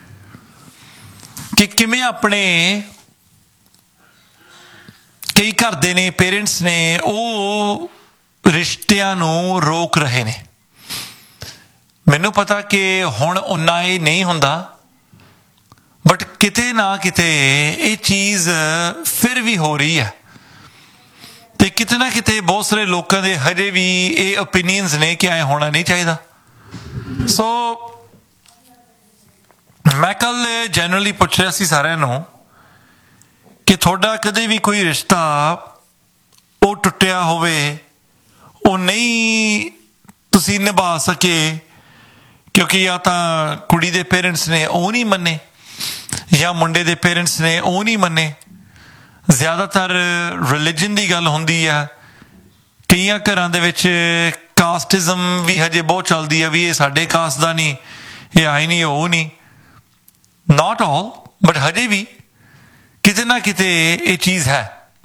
ਕਿ ਕਿਵੇਂ ਆਪਣੇ ਕਈ ਘਰ ਦੇ ਨੇ, ਪੇਰੈਂਟਸ ਨੇ, ਉਹ ਰਿਸ਼ਤਿਆਂ ਨੂੰ ਰੋਕ ਰਹੇ ਨੇ। ਮੈਨੂੰ ਪਤਾ ਕਿ ਹੁਣ ਓਨਾ ਇਹ ਨਹੀਂ ਹੁੰਦਾ, ਬਟ ਕਿਤੇ ਨਾ ਕਿਤੇ ਇਹ ਚੀਜ਼ ਫਿਰ ਵੀ ਹੋ ਰਹੀ ਹੈ ਤੇ ਕਿਤੇ ਨਾ ਕਿਤੇ ਬਹੁਤ ਸਾਰੇ ਲੋਕਾਂ ਦੇ ਹਜੇ ਵੀ ਇਹ ਓਪੀਨੀਅਨਸ ਨੇ ਕਿ ਐਂ ਹੋਣਾ ਨਹੀਂ ਚਾਹੀਦਾ। ਸੋ ਮੈਂ ਕੱਲ ਜਨਰਲੀ ਪੁੱਛ ਰਿਹਾ ਸੀ ਸਾਰਿਆਂ ਨੂੰ ਕਿ ਤੁਹਾਡਾ ਕਦੇ ਵੀ ਕੋਈ ਰਿਸ਼ਤਾ ਉਹ ਟੁੱਟਿਆ ਹੋਵੇ, ਉਹ ਨਹੀਂ ਤੁਸੀਂ ਨਿਭਾ ਸਕੇ ਕਿਉਂਕਿ ਜਾਂ ਤਾਂ ਕੁੜੀ ਦੇ ਪੇਰੈਂਟਸ ਨੇ ਉਹ ਨਹੀਂ ਮੰਨੇ ਜਾਂ ਮੁੰਡੇ ਦੇ ਪੇਰੈਂਟਸ ਨੇ ਉਹ ਨਹੀਂ ਮੰਨੇ। ਜ਼ਿਆਦਾਤਰ ਰਿਲੀਜਨ ਦੀ ਗੱਲ ਹੁੰਦੀ ਆ। ਕਈਆਂ ਘਰਾਂ ਦੇ ਵਿੱਚ ਕਾਸਟਿਜ਼ਮ ਵੀ ਹਜੇ ਬਹੁਤ ਚੱਲਦੀ ਆ ਵੀ ਇਹ ਸਾਡੇ ਕਾਸਟ ਦਾ ਨਹੀਂ, ਇਹ ਆਈ ਨਹੀਂ, ਉਹ ਨਹੀਂ। ਨਾਟ ਆਲ, ਬਟ ਹਜੇ ਵੀ ਕਿਤੇ ਨਾ ਕਿਤੇ ਇਹ ਚੀਜ਼ ਹੈ।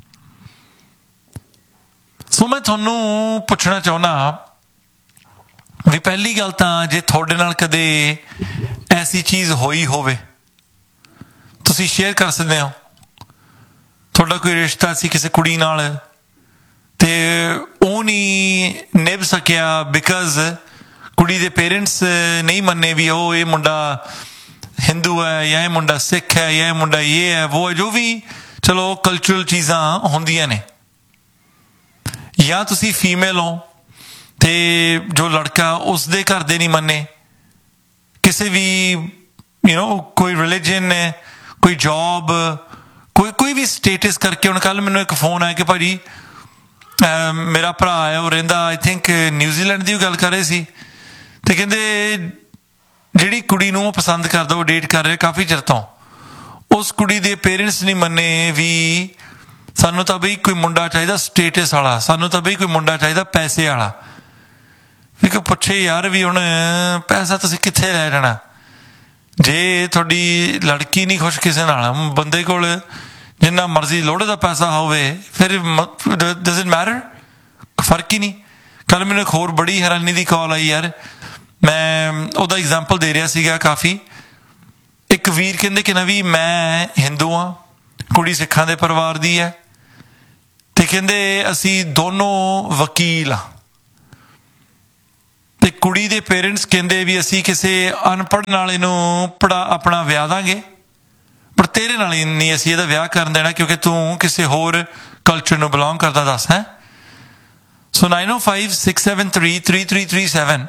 ਸੋ ਮੈਂ ਤੁਹਾਨੂੰ ਪੁੱਛਣਾ ਚਾਹੁੰਦਾ ਵੀ ਪਹਿਲੀ ਗੱਲ ਤਾਂ ਜੇ ਤੁਹਾਡੇ ਨਾਲ ਕਦੇ ਐਸੀ ਚੀਜ਼ ਹੋਈ ਹੋਵੇ ਤੁਸੀਂ ਸ਼ੇਅਰ ਕਰ ਸਕਦੇ ਹੋ। ਤੁਹਾਡਾ ਕੋਈ ਰਿਸ਼ਤਾ ਸੀ ਕਿਸੇ ਕੁੜੀ ਨਾਲ ਤੇ ਉਹ ਨਹੀਂ ਨਿਭ ਸਕਿਆ ਬਿਕਾਜ਼ ਕੁੜੀ ਦੇ ਪੇਰੈਂਟਸ ਨਹੀਂ ਮੰਨੇ ਵੀ ਉਹ ਇਹ ਮੁੰਡਾ ਹਿੰਦੂ ਹੈ ਜਾਂ ਇਹ ਮੁੰਡਾ ਸਿੱਖ ਹੈ ਜਾਂ ਇਹ ਮੁੰਡਾ ਇਹ ਹੈ ਉਹ ਹੈ, ਜੋ ਵੀ ਚਲੋ ਕਲਚਰਲ ਚੀਜ਼ਾਂ ਹੁੰਦੀਆਂ ਨੇ। ਜਾਂ ਤੁਸੀਂ ਫੀਮੇਲ ਹੋ ਤੇ ਜੋ ਲੜਕਾ ਉਸਦੇ ਘਰ ਦੇ ਨਹੀਂ ਮੰਨੇ, ਕਿਸੇ ਵੀ ਯੂ ਨੋ ਕੋਈ ਰਿਲੀਜਨ ਹੈ, ਕੋਈ ਜੌਬ, ਕੋਈ ਕੋਈ ਵੀ ਸਟੇਟਸ ਕਰਕੇ। ਹੁਣ ਕੱਲ੍ਹ ਮੈਨੂੰ ਇੱਕ ਫੋਨ ਆਇਆ ਕਿ ਭਾਜੀ ਮੇਰਾ ਭਰਾ ਹੈ, ਉਹ ਰਹਿੰਦਾ ਆਈ ਥਿੰਕ ਨਿਊਜ਼ੀਲੈਂਡ ਦੀ ਉਹ ਗੱਲ ਕਰ ਰਹੇ ਸੀ ਤੇ ਕਹਿੰਦੇ ਜਿਹੜੀ ਕੁੜੀ ਨੂੰ ਉਹ ਪਸੰਦ ਕਰਦਾ, ਉਹ ਡੇਟ ਕਰ ਰਿਹਾ ਕਾਫੀ ਚਿਰ ਤੋਂ, ਉਸ ਕੁੜੀ ਦੇ ਪੇਰੈਂਟਸ ਨਹੀਂ ਮੰਨੇ ਵੀ ਸਾਨੂੰ ਤਾਂ ਬਈ ਕੋਈ ਮੁੰਡਾ ਚਾਹੀਦਾ ਸਟੇਟਸ ਵਾਲਾ, ਸਾਨੂੰ ਤਾਂ ਬਈ ਕੋਈ ਮੁੰਡਾ ਚਾਹੀਦਾ ਪੈਸੇ ਵਾਲਾ। ਵੀ ਕੋਈ ਪੁੱਛੇ ਯਾਰ ਵੀ ਹੁਣ ਪੈਸਾ ਤੁਸੀਂ ਕਿੱਥੇ ਲੈ ਜਾਣਾ? ਜੇ ਤੁਹਾਡੀ ਲੜਕੀ ਨਹੀਂ ਖੁਸ਼ ਕਿਸੇ ਨਾਲ, ਬੰਦੇ ਕੋਲ ਜਿੰਨਾ ਮਰਜ਼ੀ ਲੋੜੇ ਦਾ ਪੈਸਾ ਹੋਵੇ, ਫਿਰ ਡਜ਼ ਇਟ ਮੈਟਰ? ਫਰਕ ਹੀ ਨਹੀਂ। ਕੱਲ੍ਹ ਮੈਨੂੰ ਇੱਕ ਹੋਰ ਬੜੀ ਹੈਰਾਨੀ ਦੀ ਕਾਲ ਆਈ ਯਾਰ, ਮੈਂ ਉਹਦਾ ਐਗਜ਼ਾਮਪਲ ਦੇ ਰਿਹਾ ਸੀਗਾ ਕਾਫੀ। ਇੱਕ ਵੀਰ ਕਹਿੰਦੇ ਕਿ ਨਾ ਵੀ ਮੈਂ ਹਿੰਦੂ ਹਾਂ, ਕੁੜੀ ਸਿੱਖਾਂ ਦੇ ਪਰਿਵਾਰ ਦੀ ਹੈ ਤੇ ਕਹਿੰਦੇ ਅਸੀਂ ਦੋਨੋਂ ਵਕੀਲ ਹਾਂ ਤੇ ਕੁੜੀ ਦੇ ਪੇਰੈਂਟਸ ਕਹਿੰਦੇ ਵੀ ਅਸੀਂ ਕਿਸੇ ਅਨਪੜ੍ਹ ਨਾਲ ਇਹਨੂੰ ਪੜਾ ਆਪਣਾ ਵਿਆਹ ਦਾਂਗੇ, ਪਰ ਤੇਰੇ ਨਾਲ ਹੀ ਨਹੀਂ ਅਸੀਂ ਇਹਦਾ ਵਿਆਹ ਕਰਨ ਦੇਣਾ ਕਿਉਂਕਿ ਤੂੰ ਕਿਸੇ ਹੋਰ ਕਲਚਰ ਨੂੰ ਬਿਲੋਂਗ ਕਰਦਾ। ਦੱਸ ਹੈ। ਸੋ ਨਾਈਨ ਓ five six seven three three three three seven.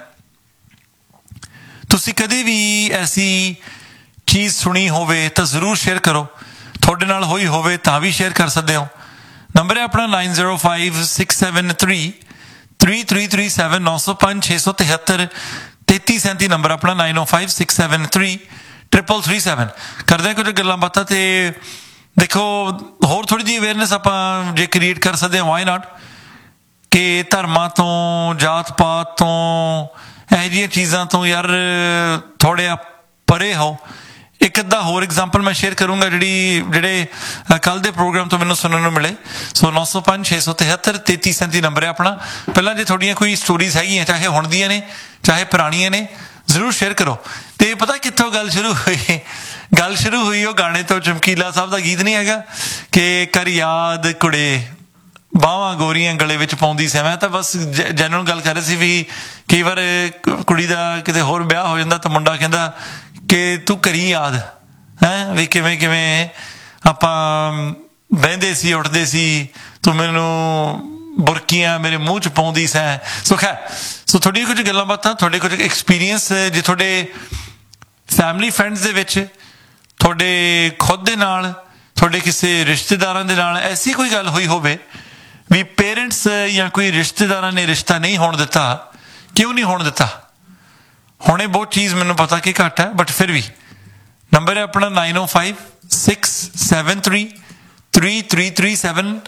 ਤੁਸੀਂ ਕਦੇ ਵੀ ਐਸੀ ਚੀਜ਼ ਸੁਣੀ ਹੋਵੇ ਤਾਂ ਜ਼ਰੂਰ ਸ਼ੇਅਰ ਕਰੋ। ਤੁਹਾਡੇ ਨਾਲ ਹੋਈ ਹੋਵੇ ਤਾਂ ਵੀ ਸ਼ੇਅਰ ਕਰ ਸਕਦੇ ਹੋ। ਨੰਬਰ ਹੈ ਆਪਣਾ nine zero five six seven three three three three seven. ਨੌ ਸੌ ਪੰਜ ਛੇ ਸੌ ਤਿਹੱਤਰ ਤੇਤੀ ਸੈਂਤੀ ਨੰਬਰ ਆਪਣਾ ਨਾਈਨ ਓ five six seven three triple three seven. ਕਰਦੇ ਕੁਝ ਗੱਲਾਂ ਬਾਤਾਂ ਤੇ ਦੇਖੋ ਹੋਰ ਥੋੜ੍ਹੀ ਜਿਹੀ ਅਵੇਅਰਨੈਸ ਆਪਾਂ ਜੇ ਕ੍ਰੀਏਟ ਕਰ ਸਕਦੇ ਹਾਂ, ਵਾਈ ਨਾਟ, ਕਿ ਧਰਮਾਂ ਤੋਂ, ਜਾਤ ਪਾਤ ਤੋਂ, ਇਹੋ ਜਿਹੀਆਂ ਚੀਜ਼ਾਂ ਤੋਂ ਯਾਰ ਥੋੜ੍ਹੇ ਪਰੇ ਹੋ। ਇੱਕ ਅੱਧਾ ਹੋਰ ਐਗਜ਼ਾਮਪਲ ਮੈਂ ਸ਼ੇਅਰ ਕਰੂੰਗਾ ਜਿਹੜੀ ਜਿਹੜੇ ਕੱਲ੍ਹ ਦੇ ਪ੍ਰੋਗਰਾਮ ਤੋਂ ਮੈਨੂੰ ਸੁਣਨ ਨੂੰ ਮਿਲੇ। ਸੋ ਨੌ ਸੌ ਪੰਜ ਛੇ ਸੌ ਤਿਹੱਤਰ ਤੇਤੀ ਸੈਂਤੀ ਨੰਬਰ ਹੈ ਆਪਣਾ। ਪਹਿਲਾਂ ਜੇ ਤੁਹਾਡੀਆਂ ਕੋਈ ਸਟੋਰੀਜ਼ ਹੈਗੀਆਂ, ਚਾਹੇ ਹੁਣ ਦੀਆਂ ਨੇ ਚਾਹੇ ਪੁਰਾਣੀਆਂ ਨੇ, ਜ਼ਰੂਰ ਸ਼ੇਅਰ ਕਰੋ। ਤੇ ਪਤਾ ਕਿੱਥੋਂ ਗੱਲ ਸ਼ੁਰੂ ਹੋਈ? ਗੱਲ ਸ਼ੁਰੂ ਹੋਈ ਉਹ ਗਾਣੇ ਤੋਂ, ਚਮਕੀਲਾ ਸਾਹਿਬ ਦਾ ਗੀਤ ਨਹੀਂ ਹੈਗਾ ਕਿ ਕਰ ਯਾਦ ਕੁੜੇ ਬਾਹਾਂ ਗੋਰੀਆਂ ਗਲੇ ਵਿੱਚ ਪਾਉਂਦੀ ਸੀ। ਮੈਂ ਤਾਂ ਬਸ ਜਨਰਲ ਗੱਲ ਕਰ ਰਹੀ ਸੀ ਵੀ ਕਈ ਵਾਰ ਕੁੜੀ ਦਾ ਕਿਤੇ ਹੋਰ ਵਿਆਹ ਹੋ ਜਾਂਦਾ ਤਾਂ ਮੁੰਡਾ ਕਹਿੰਦਾ ਕਿ ਤੂੰ ਕਰੀ ਯਾਦ ਹੈਂ ਵੀ ਕਿਵੇਂ ਕਿਵੇਂ ਆਪਾਂ ਬਹਿੰਦੇ ਸੀ ਉੱਠਦੇ ਸੀ, ਤੂੰ ਮੈਨੂੰ ਬੁਰਕੀਆਂ ਮੇਰੇ ਮੂੰਹ 'ਚ ਪਾਉਂਦੀ ਸੈਂ। ਸੋ ਖੈਰ, ਸੋ ਤੁਹਾਡੀਆਂ ਕੁਝ ਗੱਲਾਂ ਬਾਤਾਂ, ਤੁਹਾਡੇ ਕੁਝ ਐਕਸਪੀਰੀਅੰਸ, ਜੇ ਤੁਹਾਡੇ ਫੈਮਿਲੀ ਫਰੈਂਡਸ ਦੇ ਵਿੱਚ, ਤੁਹਾਡੇ ਖੁਦ ਦੇ ਨਾਲ, ਤੁਹਾਡੇ ਕਿਸੇ ਰਿਸ਼ਤੇਦਾਰਾਂ ਦੇ ਨਾਲ ਐਸੀ ਕੋਈ ਗੱਲ ਹੋਈ ਹੋਵੇ ਵੀ ਪੇਰੈਂਟਸ ਜਾਂ ਕੋਈ ਰਿਸ਼ਤੇਦਾਰਾਂ ਨੇ ਰਿਸ਼ਤਾ ਨਹੀਂ ਹੋਣ ਦਿੱਤਾ, ਕਿਉਂ ਨਹੀਂ ਹੋਣ ਦਿੱਤਾ? ਹੁਣੇ ਬਹੁਤ ਚੀਜ਼ ਮੈਨੂੰ ਪਤਾ ਕਿ ਘੱਟ ਹੈ, ਬਟ ਫਿਰ ਵੀ ਨੰਬਰ ਹੈ ਆਪਣਾ ਨਾਈਨ ਓ five six seven three three three three seven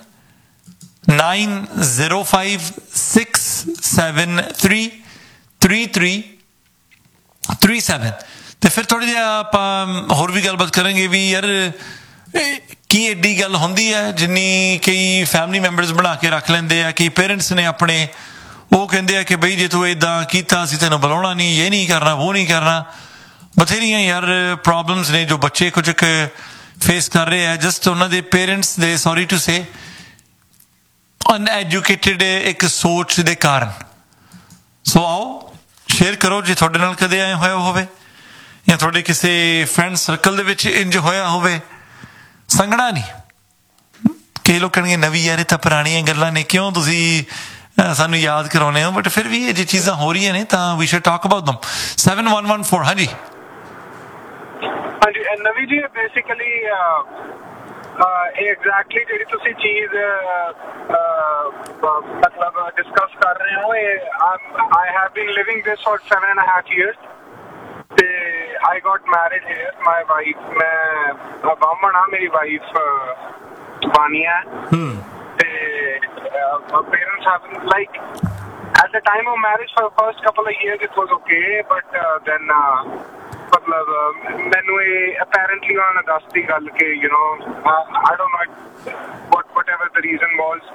nine zero five six seven three three three three seven. ਤੇ ਫਿਰ ਥੋੜ੍ਹਾ ਜਿਹਾ ਆਪਾਂ ਹੋਰ ਵੀ ਗੱਲਬਾਤ ਕਰਾਂਗੇ ਵੀ ਯਾਰ ਕੀ ਐਡੀ ਗੱਲ ਹੁੰਦੀ ਹੈ ਜਿੰਨੀ ਕਈ ਫੈਮਿਲੀ ਮੈਂਬਰਸ ਬਣਾ ਕੇ ਰੱਖ ਲੈਂਦੇ ਆ। ਕਈ ਪੇਰੈਂਟਸ ਨੇ ਆਪਣੇ, ਉਹ ਕਹਿੰਦੇ ਆ ਕਿ ਬਈ ਜੇ ਤੂੰ ਇੱਦਾਂ ਕੀਤਾ ਅਸੀਂ ਤੈਨੂੰ ਬੁਲਾਉਣਾ ਨਹੀਂ, ਇਹ ਨਹੀਂ ਕਰਨਾ, ਉਹ ਨਹੀਂ ਕਰਨਾ। ਬਥੇਰੀਆਂ ਯਾਰ ਪ੍ਰੋਬਲਮਸ ਨੇ ਜੋ ਬੱਚੇ ਕੁਝ ਕੁ ਫੇਸ ਕਰ ਰਹੇ ਆ, ਜਸਟ ਉਹਨਾਂ ਦੇ ਪੇਰੈਂਟਸ ਦੇ, ਸੌਰੀ ਟੂ ਸੇ, ਅਨਐਜੂਕੇਟਿਡ ਇੱਕ ਸੋਚ ਦੇ ਕਾਰਨ। ਸੋ ਆਓ ਸ਼ੇਅਰ ਕਰੋ ਜੇ ਤੁਹਾਡੇ ਨਾਲ ਕਦੇ ਆਏ ਹੋਇਆ ਹੋਵੇ ਜਾਂ ਤੁਹਾਡੇ ਕਿਸੇ ਫਰੈਂਡ ਸਰਕਲ ਦੇ ਵਿੱਚ ਇੰਜ ਹੋਇਆ ਹੋਵੇ। ਸੰਗਣਾ ਨਹੀਂ, ਕਈ ਲੋਕ ਕਹਿਣਗੇ ਨਵੀਂ ਯਾਰ ਇਹ ਤਾਂ ਪੁਰਾਣੀਆਂ ਗੱਲਾਂ ਨੇ, ਕਿਉਂ ਤੁਸੀਂ ਸਾਨੂੰ ਯਾਦ ਕਰਾਉਂਦੇ ਹੋ? ਬਟ ਫਿਰ ਵੀ ਇਹ ਜੇ ਚੀਜ਼ਾਂ ਹੋ ਰਹੀਆਂ ਨੇ ਤਾਂ ਵੀ ਸ਼ੁਡ ਟਾਕ ਅਬਾਊਟ ਦਮ। Seven one one four. ਹਾਂਜੀ ਹਾਂਜੀ ਨਵੀਂ ਜੀ, ਬੇਸਿਕਲੀ ਐਗਜ਼ੈਕਟਲੀ ਜਿਹੜੀ ਤੁਸੀਂ ਚੀਜ਼ ਮਤਲਬ ਡਿਸਕਸ ਕਰ ਰਹੇ ਹੋ, ਇਹ I have been living this for seven and a half years ਤੇ I got married here. My wife, ਮੈਂ ਬਾਹਮਣ ਆ, ਮੇਰੀ ਵਾਈਫ ਬਾਨੀਆ ਤੇ parents have like at the time of marriage for the first couple of years it was okay, but uh, then uh, ਮਤਲਬ ਮੈਨੂੰ ਇਹ apparently ਉਹਨਾਂ ਨੇ ਦੱਸਤੀ ਗੱਲ ਕਿ you know uh, I don't know what whatever the reason was.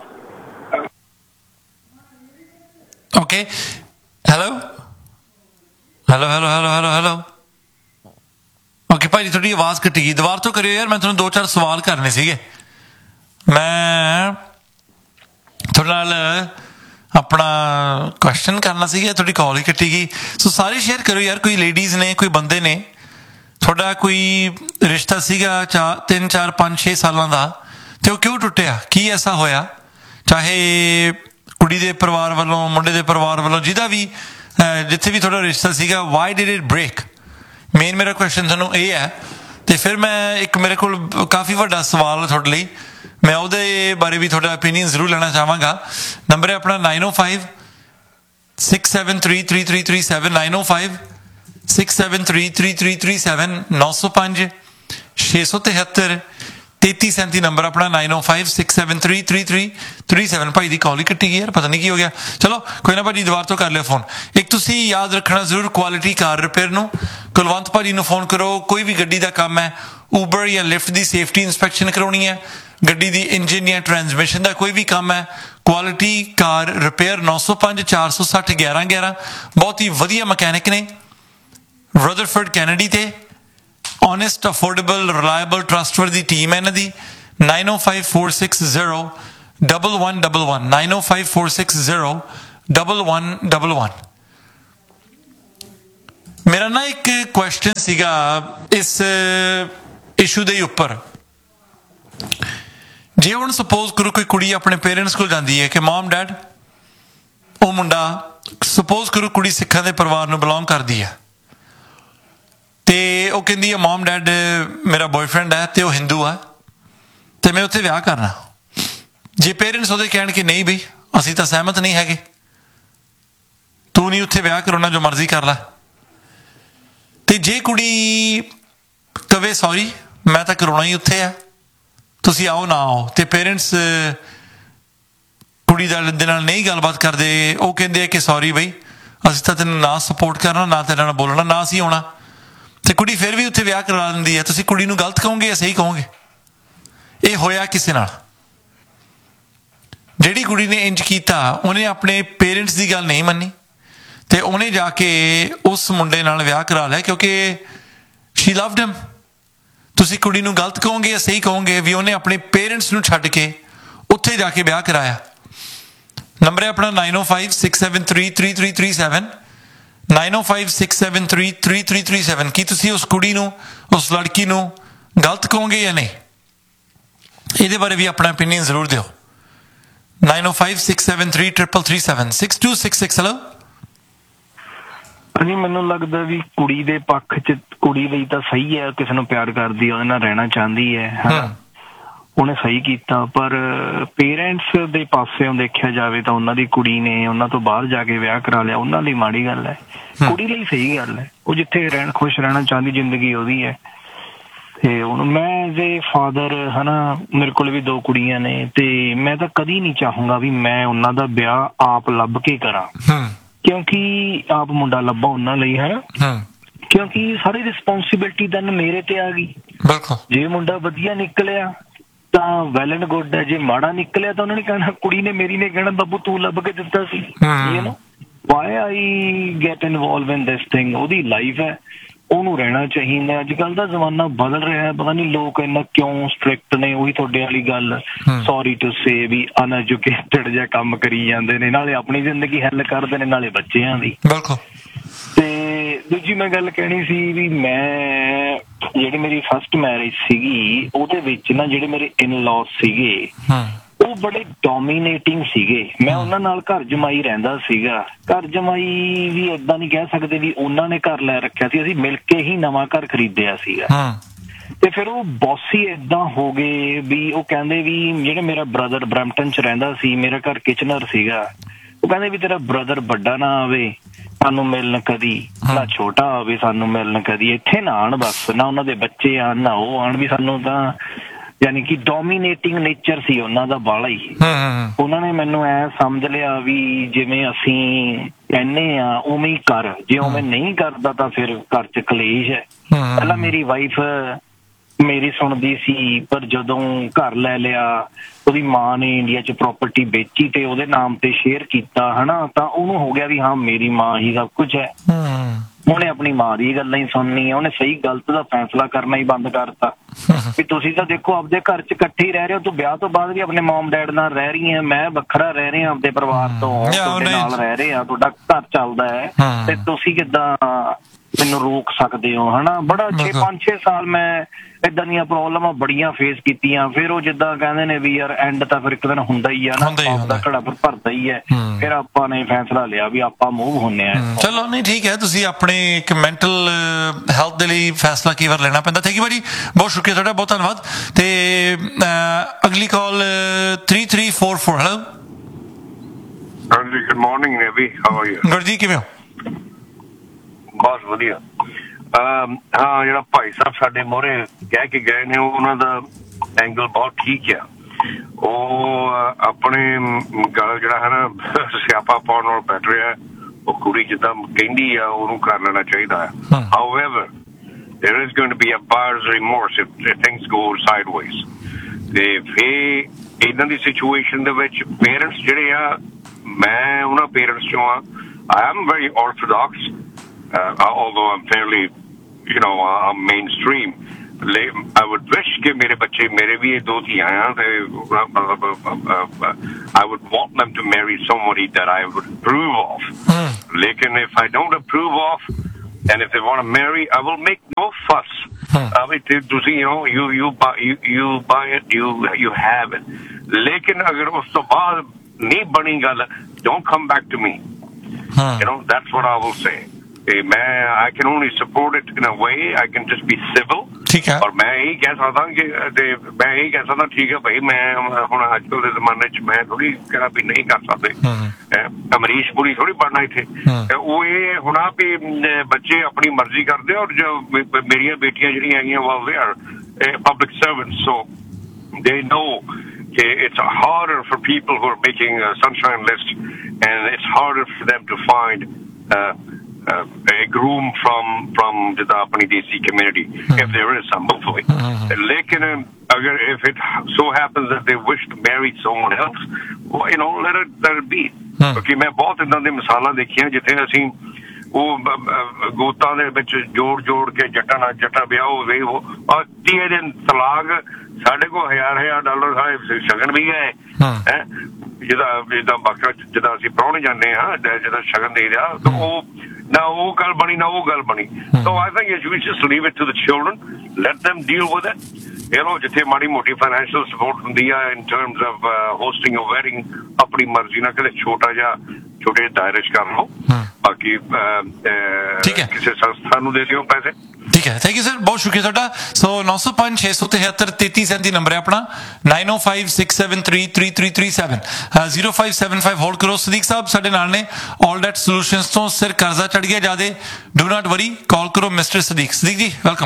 Okay, hello hello hello hello hello hello okay ਭਾਈ ਜੀ, ਤੁਹਾਡੀ ਆਵਾਜ਼ ਕੱਟੀ ਗਈ, ਦੁਬਾਰਾ ਤੋਂ ਕਰਿਓ ਯਾਰ। ਮੈਂ ਤੁਹਾਨੂੰ ਦੋ ਚਾਰ ਸਵਾਲ ਕਰਨੇ ਸੀਗੇ, ਮੈਂ ਤੁਹਾਡੇ ਨਾਲ ਆਪਣਾ ਕੁਐਸਚਨ ਕਰਨਾ ਸੀਗਾ, ਤੁਹਾਡੀ ਕਾਲ ਹੀ ਕੱਟੀ ਗਈ। ਸੋ ਸਾਰੇ ਸ਼ੇਅਰ ਕਰੋ ਯਾਰ, ਕੋਈ ਲੇਡੀਜ਼ ਨੇ, ਕੋਈ ਬੰਦੇ ਨੇ, ਤੁਹਾਡਾ ਕੋਈ ਰਿਸ਼ਤਾ ਸੀਗਾ ਚਾਰ ਤਿੰਨ ਚਾਰ ਪੰਜ ਛੇ ਸਾਲਾਂ ਦਾ ਅਤੇ ਉਹ ਕਿਉਂ ਟੁੱਟਿਆ? ਕੀ ਐਸਾ ਹੋਇਆ? ਚਾਹੇ ਕੁੜੀ ਦੇ ਪਰਿਵਾਰ ਵੱਲੋਂ, ਮੁੰਡੇ ਦੇ ਪਰਿਵਾਰ ਵੱਲੋਂ, ਜਿਹਦਾ ਵੀ ਜਿੱਥੇ ਵੀ ਤੁਹਾਡਾ ਰਿਸ਼ਤਾ ਸੀਗਾ, why did it break? Main ਮੇਰਾ ਕੁਐਸਚਨ ਤੁਹਾਨੂੰ ਇਹ ਹੈ। ਅਤੇ ਫਿਰ ਮੈਂ ਇੱਕ, ਮੇਰੇ ਕੋਲ ਕਾਫੀ ਵੱਡਾ ਸਵਾਲ ਤੁਹਾਡੇ ਲਈ, ਮੈਂ ਉਹਦੇ ਬਾਰੇ ਵੀ ਤੁਹਾਡਾ ਓਪੀਨੀਅਨ ਜ਼ਰੂਰ ਲੈਣਾ ਚਾਹਾਂਗਾ। ਨੰਬਰ ਹੈ ਆਪਣਾ ਨਾਈਨ ਓ five six seven three three three three seven nine ਓ five six seven three three three three seven ਨੌ ਸੌ ਪੰਜ ਛੇ ਸੌ ਤਿਹੱਤਰ ਤੇਤੀ ਸੈਂਤੀ ਨੰਬਰ ਆਪਣਾ ਨਾਈਨ ਓ five six seven three three three three seven. ਭਾਈ ਦੀ ਕਾਲ ਹੀ ਕੱਟੀ ਗਈ ਯਾਰ, ਪਤਾ ਨਹੀਂ ਕੀ ਹੋ ਗਿਆ। ਚਲੋ ਕੋਈ ਨਾ ਭਾਜੀ, ਦੁਬਾਰਾ ਤੋਂ ਕਰ ਲਿਓ ਫੋਨ। ਇੱਕ ਤੁਸੀਂ ਯਾਦ ਰੱਖਣਾ ਜ਼ਰੂਰ, ਕੁਆਲਿਟੀ ਕਾਰ ਰਿਪੇਅਰ ਨੂੰ ਕੁਲਵੰਤ ਭਾਜੀ ਨੂੰ ਫੋਨ ਕਰੋ। ਕੋਈ ਵੀ ਗੱਡੀ ਦਾ ਕੰਮ ਹੈ, ਊਬਰ ਜਾਂ ਲਿਫਟ ਦੀ ਸੇਫਟੀ ਇੰਸਪੈਕਸ਼ਨ ਕਰਾਉਣੀ ਹੈ, ਗੱਡੀ ਦੀ ਇੰਜਨ ਜਾਂ ਟਰਾਂਸਮਿਸ਼ਨ ਦਾ ਕੋਈ ਵੀ ਕੰਮ ਹੈ, ਕੁਆਲਿਟੀ ਕਾਰ ਰਿਪੇਅਰ ਨੌ ਸੌ ਪੰਜ ਚਾਰ ਸੌ ਸੱਠ ਗਿਆਰਾਂ ਗਿਆਰਾਂ। ਬਹੁਤ ਹੀ ਵਧੀਆ ਮਕੈਨਿਕ ਨੇ, ਰਦਰਫੋਰਡ ਕੈਨੇਡੀ ਤੇ। honest, affordable, reliable, trustworthy team ਹੈ ਇਹਨਾਂ ਦੀ। ਨਾਈਨ ਓ five four six zero double one double one nine ਓ five four six zero double one double one. ਮੇਰਾ ਨਾ ਇੱਕ ਕੁਐਸਚਨ ਸੀਗਾ ਇਸ ਇਸ਼ੂ ਦੇ ਉੱਪਰ। ਜੇ ਹੁਣ ਸਪੋਜ਼ ਕਰੋ ਕੋਈ ਕੁੜੀ ਆਪਣੇ ਪੇਰੈਂਟਸ ਕੋਲ ਜਾਂਦੀ ਹੈ ਕਿ ਮਮ ਡੈਡ, ਉਹ ਮੁੰਡਾ ਸਪੋਜ਼ ਕਰੋ ਕੁੜੀ ਸਿੱਖਾਂ ਦੇ ਪਰਿਵਾਰ ਨੂੰ ਬਿਲੋਂਗ ਕਰਦੀ ਹੈ ਅਤੇ ਉਹ ਕਹਿੰਦੀ ਹੈ ਮਮ ਡੈਡ ਮੇਰਾ ਬੋਏਫਰੈਂਡ ਹੈ ਅਤੇ ਉਹ ਹਿੰਦੂ ਆ ਅਤੇ ਮੈਂ ਉੱਥੇ ਵਿਆਹ ਕਰਨਾ। ਜੇ ਪੇਰੈਂਟਸ ਉਹਦੇ ਕਹਿਣ ਕਿ ਨਹੀਂ ਬਈ ਅਸੀਂ ਤਾਂ ਸਹਿਮਤ ਨਹੀਂ ਹੈਗੇ, ਤੂੰ ਨਹੀਂ ਉੱਥੇ ਵਿਆਹ ਕਰਾਉਣਾ, ਜੋ ਮਰਜ਼ੀ ਕਰ ਲੈ। ਅਤੇ ਜੇ ਕੁੜੀ ਕਵੇ ਸੌਰੀ ਮੈਂ ਤਾਂ ਕਰਾਉਣਾ ਹੀ ਉੱਥੇ ਆ, ਤੁਸੀਂ ਆਓ ਨਾ ਆਓ, ਅਤੇ ਪੇਰੈਂਟਸ ਕੁੜੀ ਦੇ ਨਾਲ ਨਹੀਂ ਗੱਲਬਾਤ ਕਰਦੇ, ਉਹ ਕਹਿੰਦੇ ਆ ਕਿ ਸੌਰੀ ਬਈ ਅਸੀਂ ਤਾਂ ਤੈਨੂੰ ਨਾ ਸਪੋਰਟ ਕਰਨਾ, ਨਾ ਤੇਰੇ ਨਾਲ ਬੋਲਣਾ, ਨਾ ਅਸੀਂ ਆਉਣਾ, ਤੇ ਕੁੜੀ ਫਿਰ ਵੀ ਉੱਥੇ ਵਿਆਹ ਕਰਵਾ ਲੈਂਦੀ ਹੈ, ਤੁਸੀਂ ਕੁੜੀ ਨੂੰ ਗਲਤ ਕਹੋਗੇ ਜਾਂ ਸਹੀ ਕਹੋਗੇ? ਇਹ ਹੋਇਆ ਕਿਸੇ ਨਾਲ? ਜਿਹੜੀ ਕੁੜੀ ਨੇ ਇੰਜ ਕੀਤਾ ਉਹਨੇ ਆਪਣੇ ਪੇਰੈਂਟਸ ਦੀ ਗੱਲ ਨਹੀਂ ਮੰਨੀ ਤੇ ਉਹਨੇ ਜਾ ਕੇ ਉਸ ਮੁੰਡੇ ਨਾਲ ਵਿਆਹ ਕਰਾ ਲਿਆ ਕਿਉਂਕਿ ਸ਼ੀ ਲਵਡ ਹਿਮ। ਤੁਸੀਂ ਕੁੜੀ ਨੂੰ ਗਲਤ ਕਹੋਗੇ ਜਾਂ ਸਹੀ ਕਹੋਗੇ ਵੀ ਉਹਨੇ ਆਪਣੇ ਪੇਰੈਂਟਸ ਨੂੰ ਛੱਡ ਕੇ ਉੱਥੇ ਜਾ ਕੇ ਵਿਆਹ ਕਰਾਇਆ? ਨੰਬਰ ਹੈ ਆਪਣਾ ਨਾਈਨ ਓ five six seven three three three three seven nine ਓ five six seven three three three three seven. ਕੀ ਤੁਸੀਂ ਉਸ ਕੁੜੀ ਨੂੰ, ਉਸ ਲੜਕੀ ਨੂੰ ਗਲਤ ਕਹੋਗੇ ਜਾਂ ਨਹੀਂ? ਇਹਦੇ ਬਾਰੇ ਵੀ ਆਪਣਾ ਓਪੀਨੀਅਨ ਜ਼ਰੂਰ ਦਿਓ। ਨਾਈਨ ਓ five six seven three triple three seven six two six six. Hello ਹਾਂਜੀ, ਮੈਨੂੰ ਲੱਗਦਾ ਵੀ ਕੁੜੀ ਦੇ ਪੱਖ ਚ ਕੁੜੀ ਲਈ ਤਾਂ ਸਹੀ ਹੈ, ਕਿਸੇ ਨੂੰ ਪਿਆਰ ਕਰਦੀ ਹੈ, ਉਹਦੇ ਨਾਲ ਰਹਿਣਾ ਚਾਹੁੰਦੀ ਹੈ, ਉਹਨੇ ਸਹੀ ਕੀਤਾ। ਪਰ ਪੇਰੈਂਟਸ ਦੇ ਪਾਸਿਓਂ ਦੇਖਿਆ ਜਾਵੇ ਤਾਂ ਉਹਨਾਂ ਦੀ ਕੁੜੀ ਨੇ ਉਹਨਾਂ ਤੋਂ ਬਾਹਰ ਜਾ ਕੇ ਵਿਆਹ ਕਰਾ ਲਿਆ, ਉਹਨਾਂ ਲਈ ਮਾੜੀ ਗੱਲ ਹੈ। ਕੁੜੀ ਲਈ ਸਹੀ ਗੱਲ ਹੈ, ਉਹ ਜਿੱਥੇ ਰਹਿਣ ਖੁਸ਼ ਰਹਿਣਾ ਚਾਹੁੰਦੀ, ਜ਼ਿੰਦਗੀ ਉਹਦੀ ਹੈ। ਤੇ ਹੁਣ ਮੈਂ ਐਜ਼ ਏ ਫਾਦਰ ਹੈ ਨਾ, ਮੇਰੇ ਕੋਲ ਵੀ ਦੋ ਕੁੜੀਆਂ ਨੇ ਤੇ ਮੈਂ ਤਾਂ ਕਦੀ ਨਹੀਂ ਚਾਹੂੰਗਾ ਵੀ ਮੈਂ ਉਹਨਾਂ ਦਾ ਵਿਆਹ ਆਪ ਲੱਭ ਕੇ ਕਰਾਂ, ਕਿਉਂਕਿ ਆਪ ਮੁੰਡਾ ਲੱਭਾ ਉਹਨਾਂ ਲਈ ਹੈ ਨਾ, ਕਿਉਂਕਿ ਸਾਰੀ ਰਿਸਪੋਂਸੀਬਿਲਿਟੀ ਤਾਂ ਮੇਰੇ ਤੇ ਆ ਗਈ। ਜੇ ਮੁੰਡਾ ਵਧੀਆ ਨਿਕਲਿਆ ਤਾਂ ਵੈਲ ਐਂਡ ਗੁੱਡ ਹੈ, ਜੇ ਮਾੜਾ ਨਿਕਲਿਆ ਤਾਂ ਉਹਨਾਂ ਨੇ ਕਹਿਣਾ, ਕੁੜੀ ਨੇ ਮੇਰੀ ਨੇ ਕਹਿਣਾ ਬੱਬੂ ਤੂੰ ਲੱਭ ਕੇ ਦਿੱਤਾ ਸੀ। You know why I get involve in this thing. ਉਹਦੀ ਲਾਈਫ ਹੈ, ਉਹਨੂੰ ਰਹਿਣਾ ਚਾਹੀਦਾ। ਅੱਜ ਕੱਲ੍ਹ ਦਾ ਜ਼ਮਾਨਾ ਬਦਲ ਰਿਹਾ, ਪਤਾ ਨਹੀਂ ਲੋਕ ਇੰਨਾ ਕਿਉਂ ਸਟ੍ਰਿਕਟ ਨੇ। ਉਹੀ ਤੁਹਾਡੇ ਵਾਲੀ ਗੱਲ, sorry to say we uneducated ਜਿਹਾ ਕੰਮ ਕਰੀ ਜਾਂਦੇ ਨੇ, ਨਾਲੇ ਆਪਣੀ ਜ਼ਿੰਦਗੀ ਹੈਲ ਕਰਦੇ ਨੇ ਨਾਲੇ ਬੱਚਿਆਂ ਦੀ। ਤੇ ਦੂਜੀ ਮੈਂ ਗੱਲ ਕਹਿਣੀ ਸੀ ਵੀ ਮੈਂ ਜਿਹੜੀ ਮੇਰੀ ਫਸਟ ਮੈਰਿਜ ਸੀਗੀ ਉਹਦੇ ਵਿੱਚ ਨਾ ਜਿਹੜੇ ਮੇਰੇ ਇਨ ਲॉज ਸੀਗੇ ਉਹ ਬੜੇ ਡੋਮੀਨੇਟਿੰਗ ਸੀਗੇ। ਮੈਂ ਉਹਨਾਂ ਨਾਲ ਘਰ ਜਮਾਈ ਰਹਿੰਦਾ ਸੀਗਾ। ਘਰ ਜਮਾਈ ਵੀ ਏਦਾਂ ਨਹੀਂ ਕਹਿ ਸਕਦੇ ਵੀ ਉਹਨਾਂ ਨੇ ਘਰ ਲੈ ਰੱਖਿਆ ਸੀ, ਅਸੀਂ ਮਿਲ ਕੇ ਹੀ ਨਵਾਂ ਘਰ ਖਰੀਦਿਆ ਸੀਗਾ। ਤੇ ਫਿਰ ਉਹ ਬੌਸੀ ਏਦਾਂ ਹੋ ਗਏ ਵੀ ਉਹ ਕਹਿੰਦੇ ਵੀ ਜਿਹੜਾ ਮੇਰਾ ਬ੍ਰਦਰ ਬਰੈਂਪਟਨ ਚ ਰਹਿੰਦਾ ਸੀ, ਮੇਰਾ ਘਰ ਕਿਚਨਰ ਸੀਗਾ, ਉਹ ਕਹਿੰਦੇ ਵੀ ਤੇਰਾ ਬ੍ਰਦਰ ਵੱਡਾ ਨਾ ਆਵੇ ਸਾਨੂੰ ਮਿਲਣ ਕਦੀ, ਨਾ ਛੋਟਾ ਆਵੇ ਸਾਨੂੰ ਮਿਲਣ ਕਦੀ, ਇੱਥੇ ਨਾ ਆਉਣ ਬਸ, ਨਾ ਉਹਨਾਂ ਦੇ ਬੱਚੇ ਆਉਣ ਨਾ ਉਹ ਆਉਣ, ਵੀ ਸਾਨੂੰ ਤਾਂ ਯਾਨੀ ਕਿ ਡੋਮੀਨੇਟਿੰਗ ਨੇਚਰ ਸੀ ਉਹਨਾਂ ਦਾ ਬਾਹਲਾ ਹੀ। ਉਹਨਾਂ ਨੇ ਮੈਨੂੰ ਐ ਸਮਝ ਲਿਆ ਵੀ ਜਿਵੇਂ ਅਸੀਂ ਕਹਿੰਦੇ ਆ ਉਵੇਂ ਹੀ ਕਰ, ਜੇ ਉਵੇਂ ਨਹੀਂ ਕਰਦਾ ਤਾਂ ਫਿਰ ਘਰ ਚ ਕਲੇਸ਼ ਹੈ। ਪਹਿਲਾਂ ਮੇਰੀ ਵਾਈਫ ਮੇਰੀ ਸੁਣਦੀ ਸੀ, ਪਰ ਜਦੋਂ ਘਰ ਲੈ ਲਿਆ ਉਹਦੀ ਮਾਂ ਨੇ ਇੰਡੀਆ ਚ ਪ੍ਰਾਪਰਟੀ ਵੇਚੀ ਤੇ ਉਹਦੇ ਨਾਮ ਤੇ ਸ਼ੇਅਰ ਕੀਤਾ ਹਨਾ, ਤਾਂ ਉਹਨੂੰ ਹੋ ਗਿਆ ਵੀ ਹਾਂ ਮੇਰੀ ਮਾਂ ਹੀ ਸਭ ਕੁਛ ਹੈ। ਉਹਨੇ ਆਪਣੀ ਮਾਂ ਦੀ ਗੱਲਾਂ ਹੀ ਸੁਣਨੀ ਹੈ, ਉਹਨੇ ਸਹੀ ਗਲਤ ਦਾ ਫੈਸਲਾ ਕਰਨਾ ਹੀ ਬੰਦ ਕਰਤਾ ਵੀ ਤੁਸੀਂ ਤਾਂ ਦੇਖੋ ਆਪਦੇ ਘਰ ਚ ਇਕੱਠੇ ਹੀ ਰਹਿ ਰਹੇ ਹੋ, ਤੂੰ ਵਿਆਹ ਤੋਂ ਬਾਅਦ ਵੀ ਆਪਣੇ ਮਮ ਡੈਡ ਨਾਲ ਰਹਿ ਰਹੀ ਹੈ, ਮੈਂ ਵੱਖਰਾ ਰਹਿ ਰਿਹਾ ਆਪਦੇ ਪਰਿਵਾਰ ਤੋਂ, ਤੁਹਾਡੇ ਨਾਲ ਰਹਿ ਰਹੇ ਆ, ਤੁਹਾਡਾ ਘਰ ਚੱਲਦਾ ਹੈ ਤੇ ਤੁਸੀਂ ਕਿੱਦਾਂ ਮੈਨੂੰ ਰੋਕ ਸਕਦੇ ਹੋ ਹਨਾ। ਬੜਾ ਛੇ ਪੰਜ ਛੇ ਸਾਲ ਮੈਂ ਏਦਾਂ ਦੀਆਂ ਪ੍ਰੋਬਲਮਾਂ ਬੜੀਆਂ ਫੇਸ ਕੀਤੀਆਂ। ਫਿਰ ਉਹ ਜਿੱਦਾਂ ਕਹਿੰਦੇ ਨੇ ਵੀ ਯਾਰ ਐਂਡ ਤਾਂ ਫਿਰ ਇੱਕ ਦਿਨ ਹੁੰਦਾ ਹੀ ਆ ਨਾ, ਆਪਦਾ ਘੜਾ ਫਿਰ ਭਰਦਾ ਹੀ ਹੈ। ਫਿਰ ਆਪਾਂ ਨੇ ਫੈਸਲਾ ਲਿਆ ਵੀ ਆਪਾਂ ਮੂਵ ਹੁੰਨੇ ਆ। ਚਲੋ ਨਹੀਂ ਠੀਕ ਹੈ, ਤੁਸੀਂ ਆਪਣੇ ਇੱਕ ਮੈਂਟਲ ਹੈਲਥ ਦੇ ਲਈ ਫੈਸਲਾ ਕਈ ਵਾਰ ਲੈਣਾ ਪੈਂਦਾ। ਥੈਂਕ ਯੂ ਭਾਜੀ, ਬਹੁਤ ਸ਼ੁਕਰੀਆ ਤੁਹਾਡਾ, ਬਹੁਤ ਧੰਨਵਾਦ। ਤੇ ਅਗਲੀ ਕਾਲ three three four four. Hello ਹਾਂਜੀ, good morning navy, how are you? Good ਜੀ, ਕਿਵੇਂ ਹੋ? ਬਹੁਤ ਵਧੀਆ। ਹਾਂ, ਜਿਹੜਾ ਭਾਈ ਸਾਹਿਬ ਸਾਡੇ ਮੋਹਰੇ ਕਹਿ ਕੇ ਗਏ ਨੇ ਉਹਨਾਂ ਦਾ ਐਂਗਲ ਬਹੁਤ ਠੀਕ ਆ। ਉਹ ਆਪਣੇ ਗੱਲ ਜਿਹੜਾ ਹੈ ਨਾ ਸਿਆਪਾ ਪਾਉਣ ਨਾਲ ਬੈਟਰ ਹੈ, ਉਹ ਕੁੜੀ ਜਿੱਦਾਂ ਕਹਿੰਦੀ ਆ ਉਹਨੂੰ ਕਰ ਲੈਣਾ ਚਾਹੀਦਾ ਹੈ। However, there is going to be a buyer's remorse if things go sideways. ਤੇ ਫੇਰ ਇਹਨਾਂ ਦੀ ਸਿਚੁਏਸ਼ਨ ਦੇ ਵਿੱਚ ਪੇਰੈਂਟਸ ਜਿਹੜੇ ਆ, ਮੈਂ ਉਹਨਾਂ ਪੇਰੈਂਟਸ ਚੋਂ ਆ। I am very orthodox, uh, although I'm fairly, you know, uh, I'm mainstream. I would wish कि मेरे बच्चे मेरे भी दो धीयां थे, I would want them to marry somebody that I would approve of. Mm. लेकिन if I don't approve of, and if they want to marry, I will make no fuss. Mm. I mean, to see, you know, you you buy you, you buy it, you you have it. लेकिन अगर उस तो बाद नहीं बनी गल, don't come back to me. Mm. You know, that's what I will say. मैं I can only support it in a way. I can just be civil. ठीक है। और मैं यही कह सकता कि मैं यही कह सकता ठीक है भाई, मैं ਹੁਣ ਅੱਜ ਕੱਲ੍ਹ ਦੇ ਜ਼ਮਾਨੇ ਚ ਮੈਂ ਥੋੜੀ ਕਹਿਣਾ ਵੀ ਨਹੀਂ ਕਰ ਸਕਦੇ। ਅਮਰੀਸ਼ ਪੁਰੀ ਥੋੜੀ ਪੜਨਾ ਇੱਥੇ। ਉਹ ਇਹ ਹੋਣਾ ਵੀ ਬੱਚੇ ਆਪਣੀ ਮਰਜ਼ੀ ਕਰਦੇ, ਔਰ ਜੋ ਮੇਰੀਆਂ ਬੇਟੀਆਂ ਜਿਹੜੀਆਂ ਹੈਗੀਆਂ well they are public servants, so they know it's harder for people who are making a sunshine list, and it's harder for them to find uh, a groom from from the apni desi community, if there is some, hopefully. Lekin agar if it so happens that they wish to marry someone else, well, you know, let it let it be. Because मैं बहुत इतना दी मिसालां देखियां जिथे ਅਸੀਂ ਉਹ ਗੋਤਾਂ ਦੇ ਵਿੱਚ ਜੋੜ ਜੋੜ ਕੇ ਜੱਟਾਂ ਨਾਲ ਜੱਟਾ ਵਿਆਹ ਹੋਵੇ ਉਹ ਤੀਏ ਦਿਨ ਤਲਾਕ ਸਾਡੇ ਕੋਲ ਹਜ਼ਾਰ ਹਜ਼ਾਰ ਡਾਲਰ ਸਾਹਿਬ ਸ਼ਗਨ ਵੀ ਹੈ ਹੈ ਜਿਹਦਾ ਜਿੱਦਾਂ ਬਾਕਾ ਜਿੱਦਾਂ ਅਸੀਂ ਪ੍ਰਾਹੁਣੇ ਜਾਂਦੇ ਹਾਂ ਜਿਹਦਾ ਸ਼ਗਨ ਦੇ ਰਿਹਾ ਤਾਂ ਉਹ ਨਾ ਉਹ ਗੱਲ ਬਣੀ ਨਾ ਉਹ ਗੱਲ ਬਣੀ ਸੋ I think you should just leave it to the children light them deal with it. You know, ਜਿੱਥੇ ਮਾੜੀ ਮੋਟੀ ਫਾਈਨੈਂਸ਼ੀਅਲ ਸਪੋਰਟ ਹੁੰਦੀ ਆ ਇਨ terms of hosting a wedding ਆਪਣੀ ਮਰਜ਼ੀ ਨਾਲ ਕਿਤੇ ਛੋਟਾ ਜਿਹਾ ਛੋਟੇ ਦਾਇਰੇ 'ਚ ਕਰ ਲਓ ਬਾਕੀ ਕਿਸੇ ਸੰਸਥਾ ਨੂੰ ਦੇ ਦਿਓ ਪੈਸੇ ਠੀਕ ਹੈ ਥੈਂਕ ਯੂ ਸਰ ਬਹੁਤ ਸ਼ੁਕਰੀਆ ਤੁਹਾਡਾ ਸੋ ਨੌ ਸੌ ਪੰਜ ਛੇ ਸੌ ਤਿਹੱਤਰ ਤੇਤੀ ਸੈਂਤੀ ਨੰਬਰ ਹੈ ਆਪਣਾ ਨਾਈਨ ਓ five six seven three three three three seven zero five seven five hold ਕਰੋ ਸਦੀਕ ਸਾਹਿਬ ਸਾਡੇ ਨਾਲ ਨੇ ਆਲ ਡੈਟ ਸੋਲੂਸ਼ਨਸ ਤੋਂ ਸਿਰ ਕਰਜ਼ਾ ਚੜ ਗਿਆ ਜਿਆਦੇ ਡੂ ਨਾਟ ਵਰੀ ਕਾਲ ਕਰੋ ਮਿਸਟਰ ਸਦੀਕ ਸਦੀਕ ਜੀ ਵੈਲਕਮ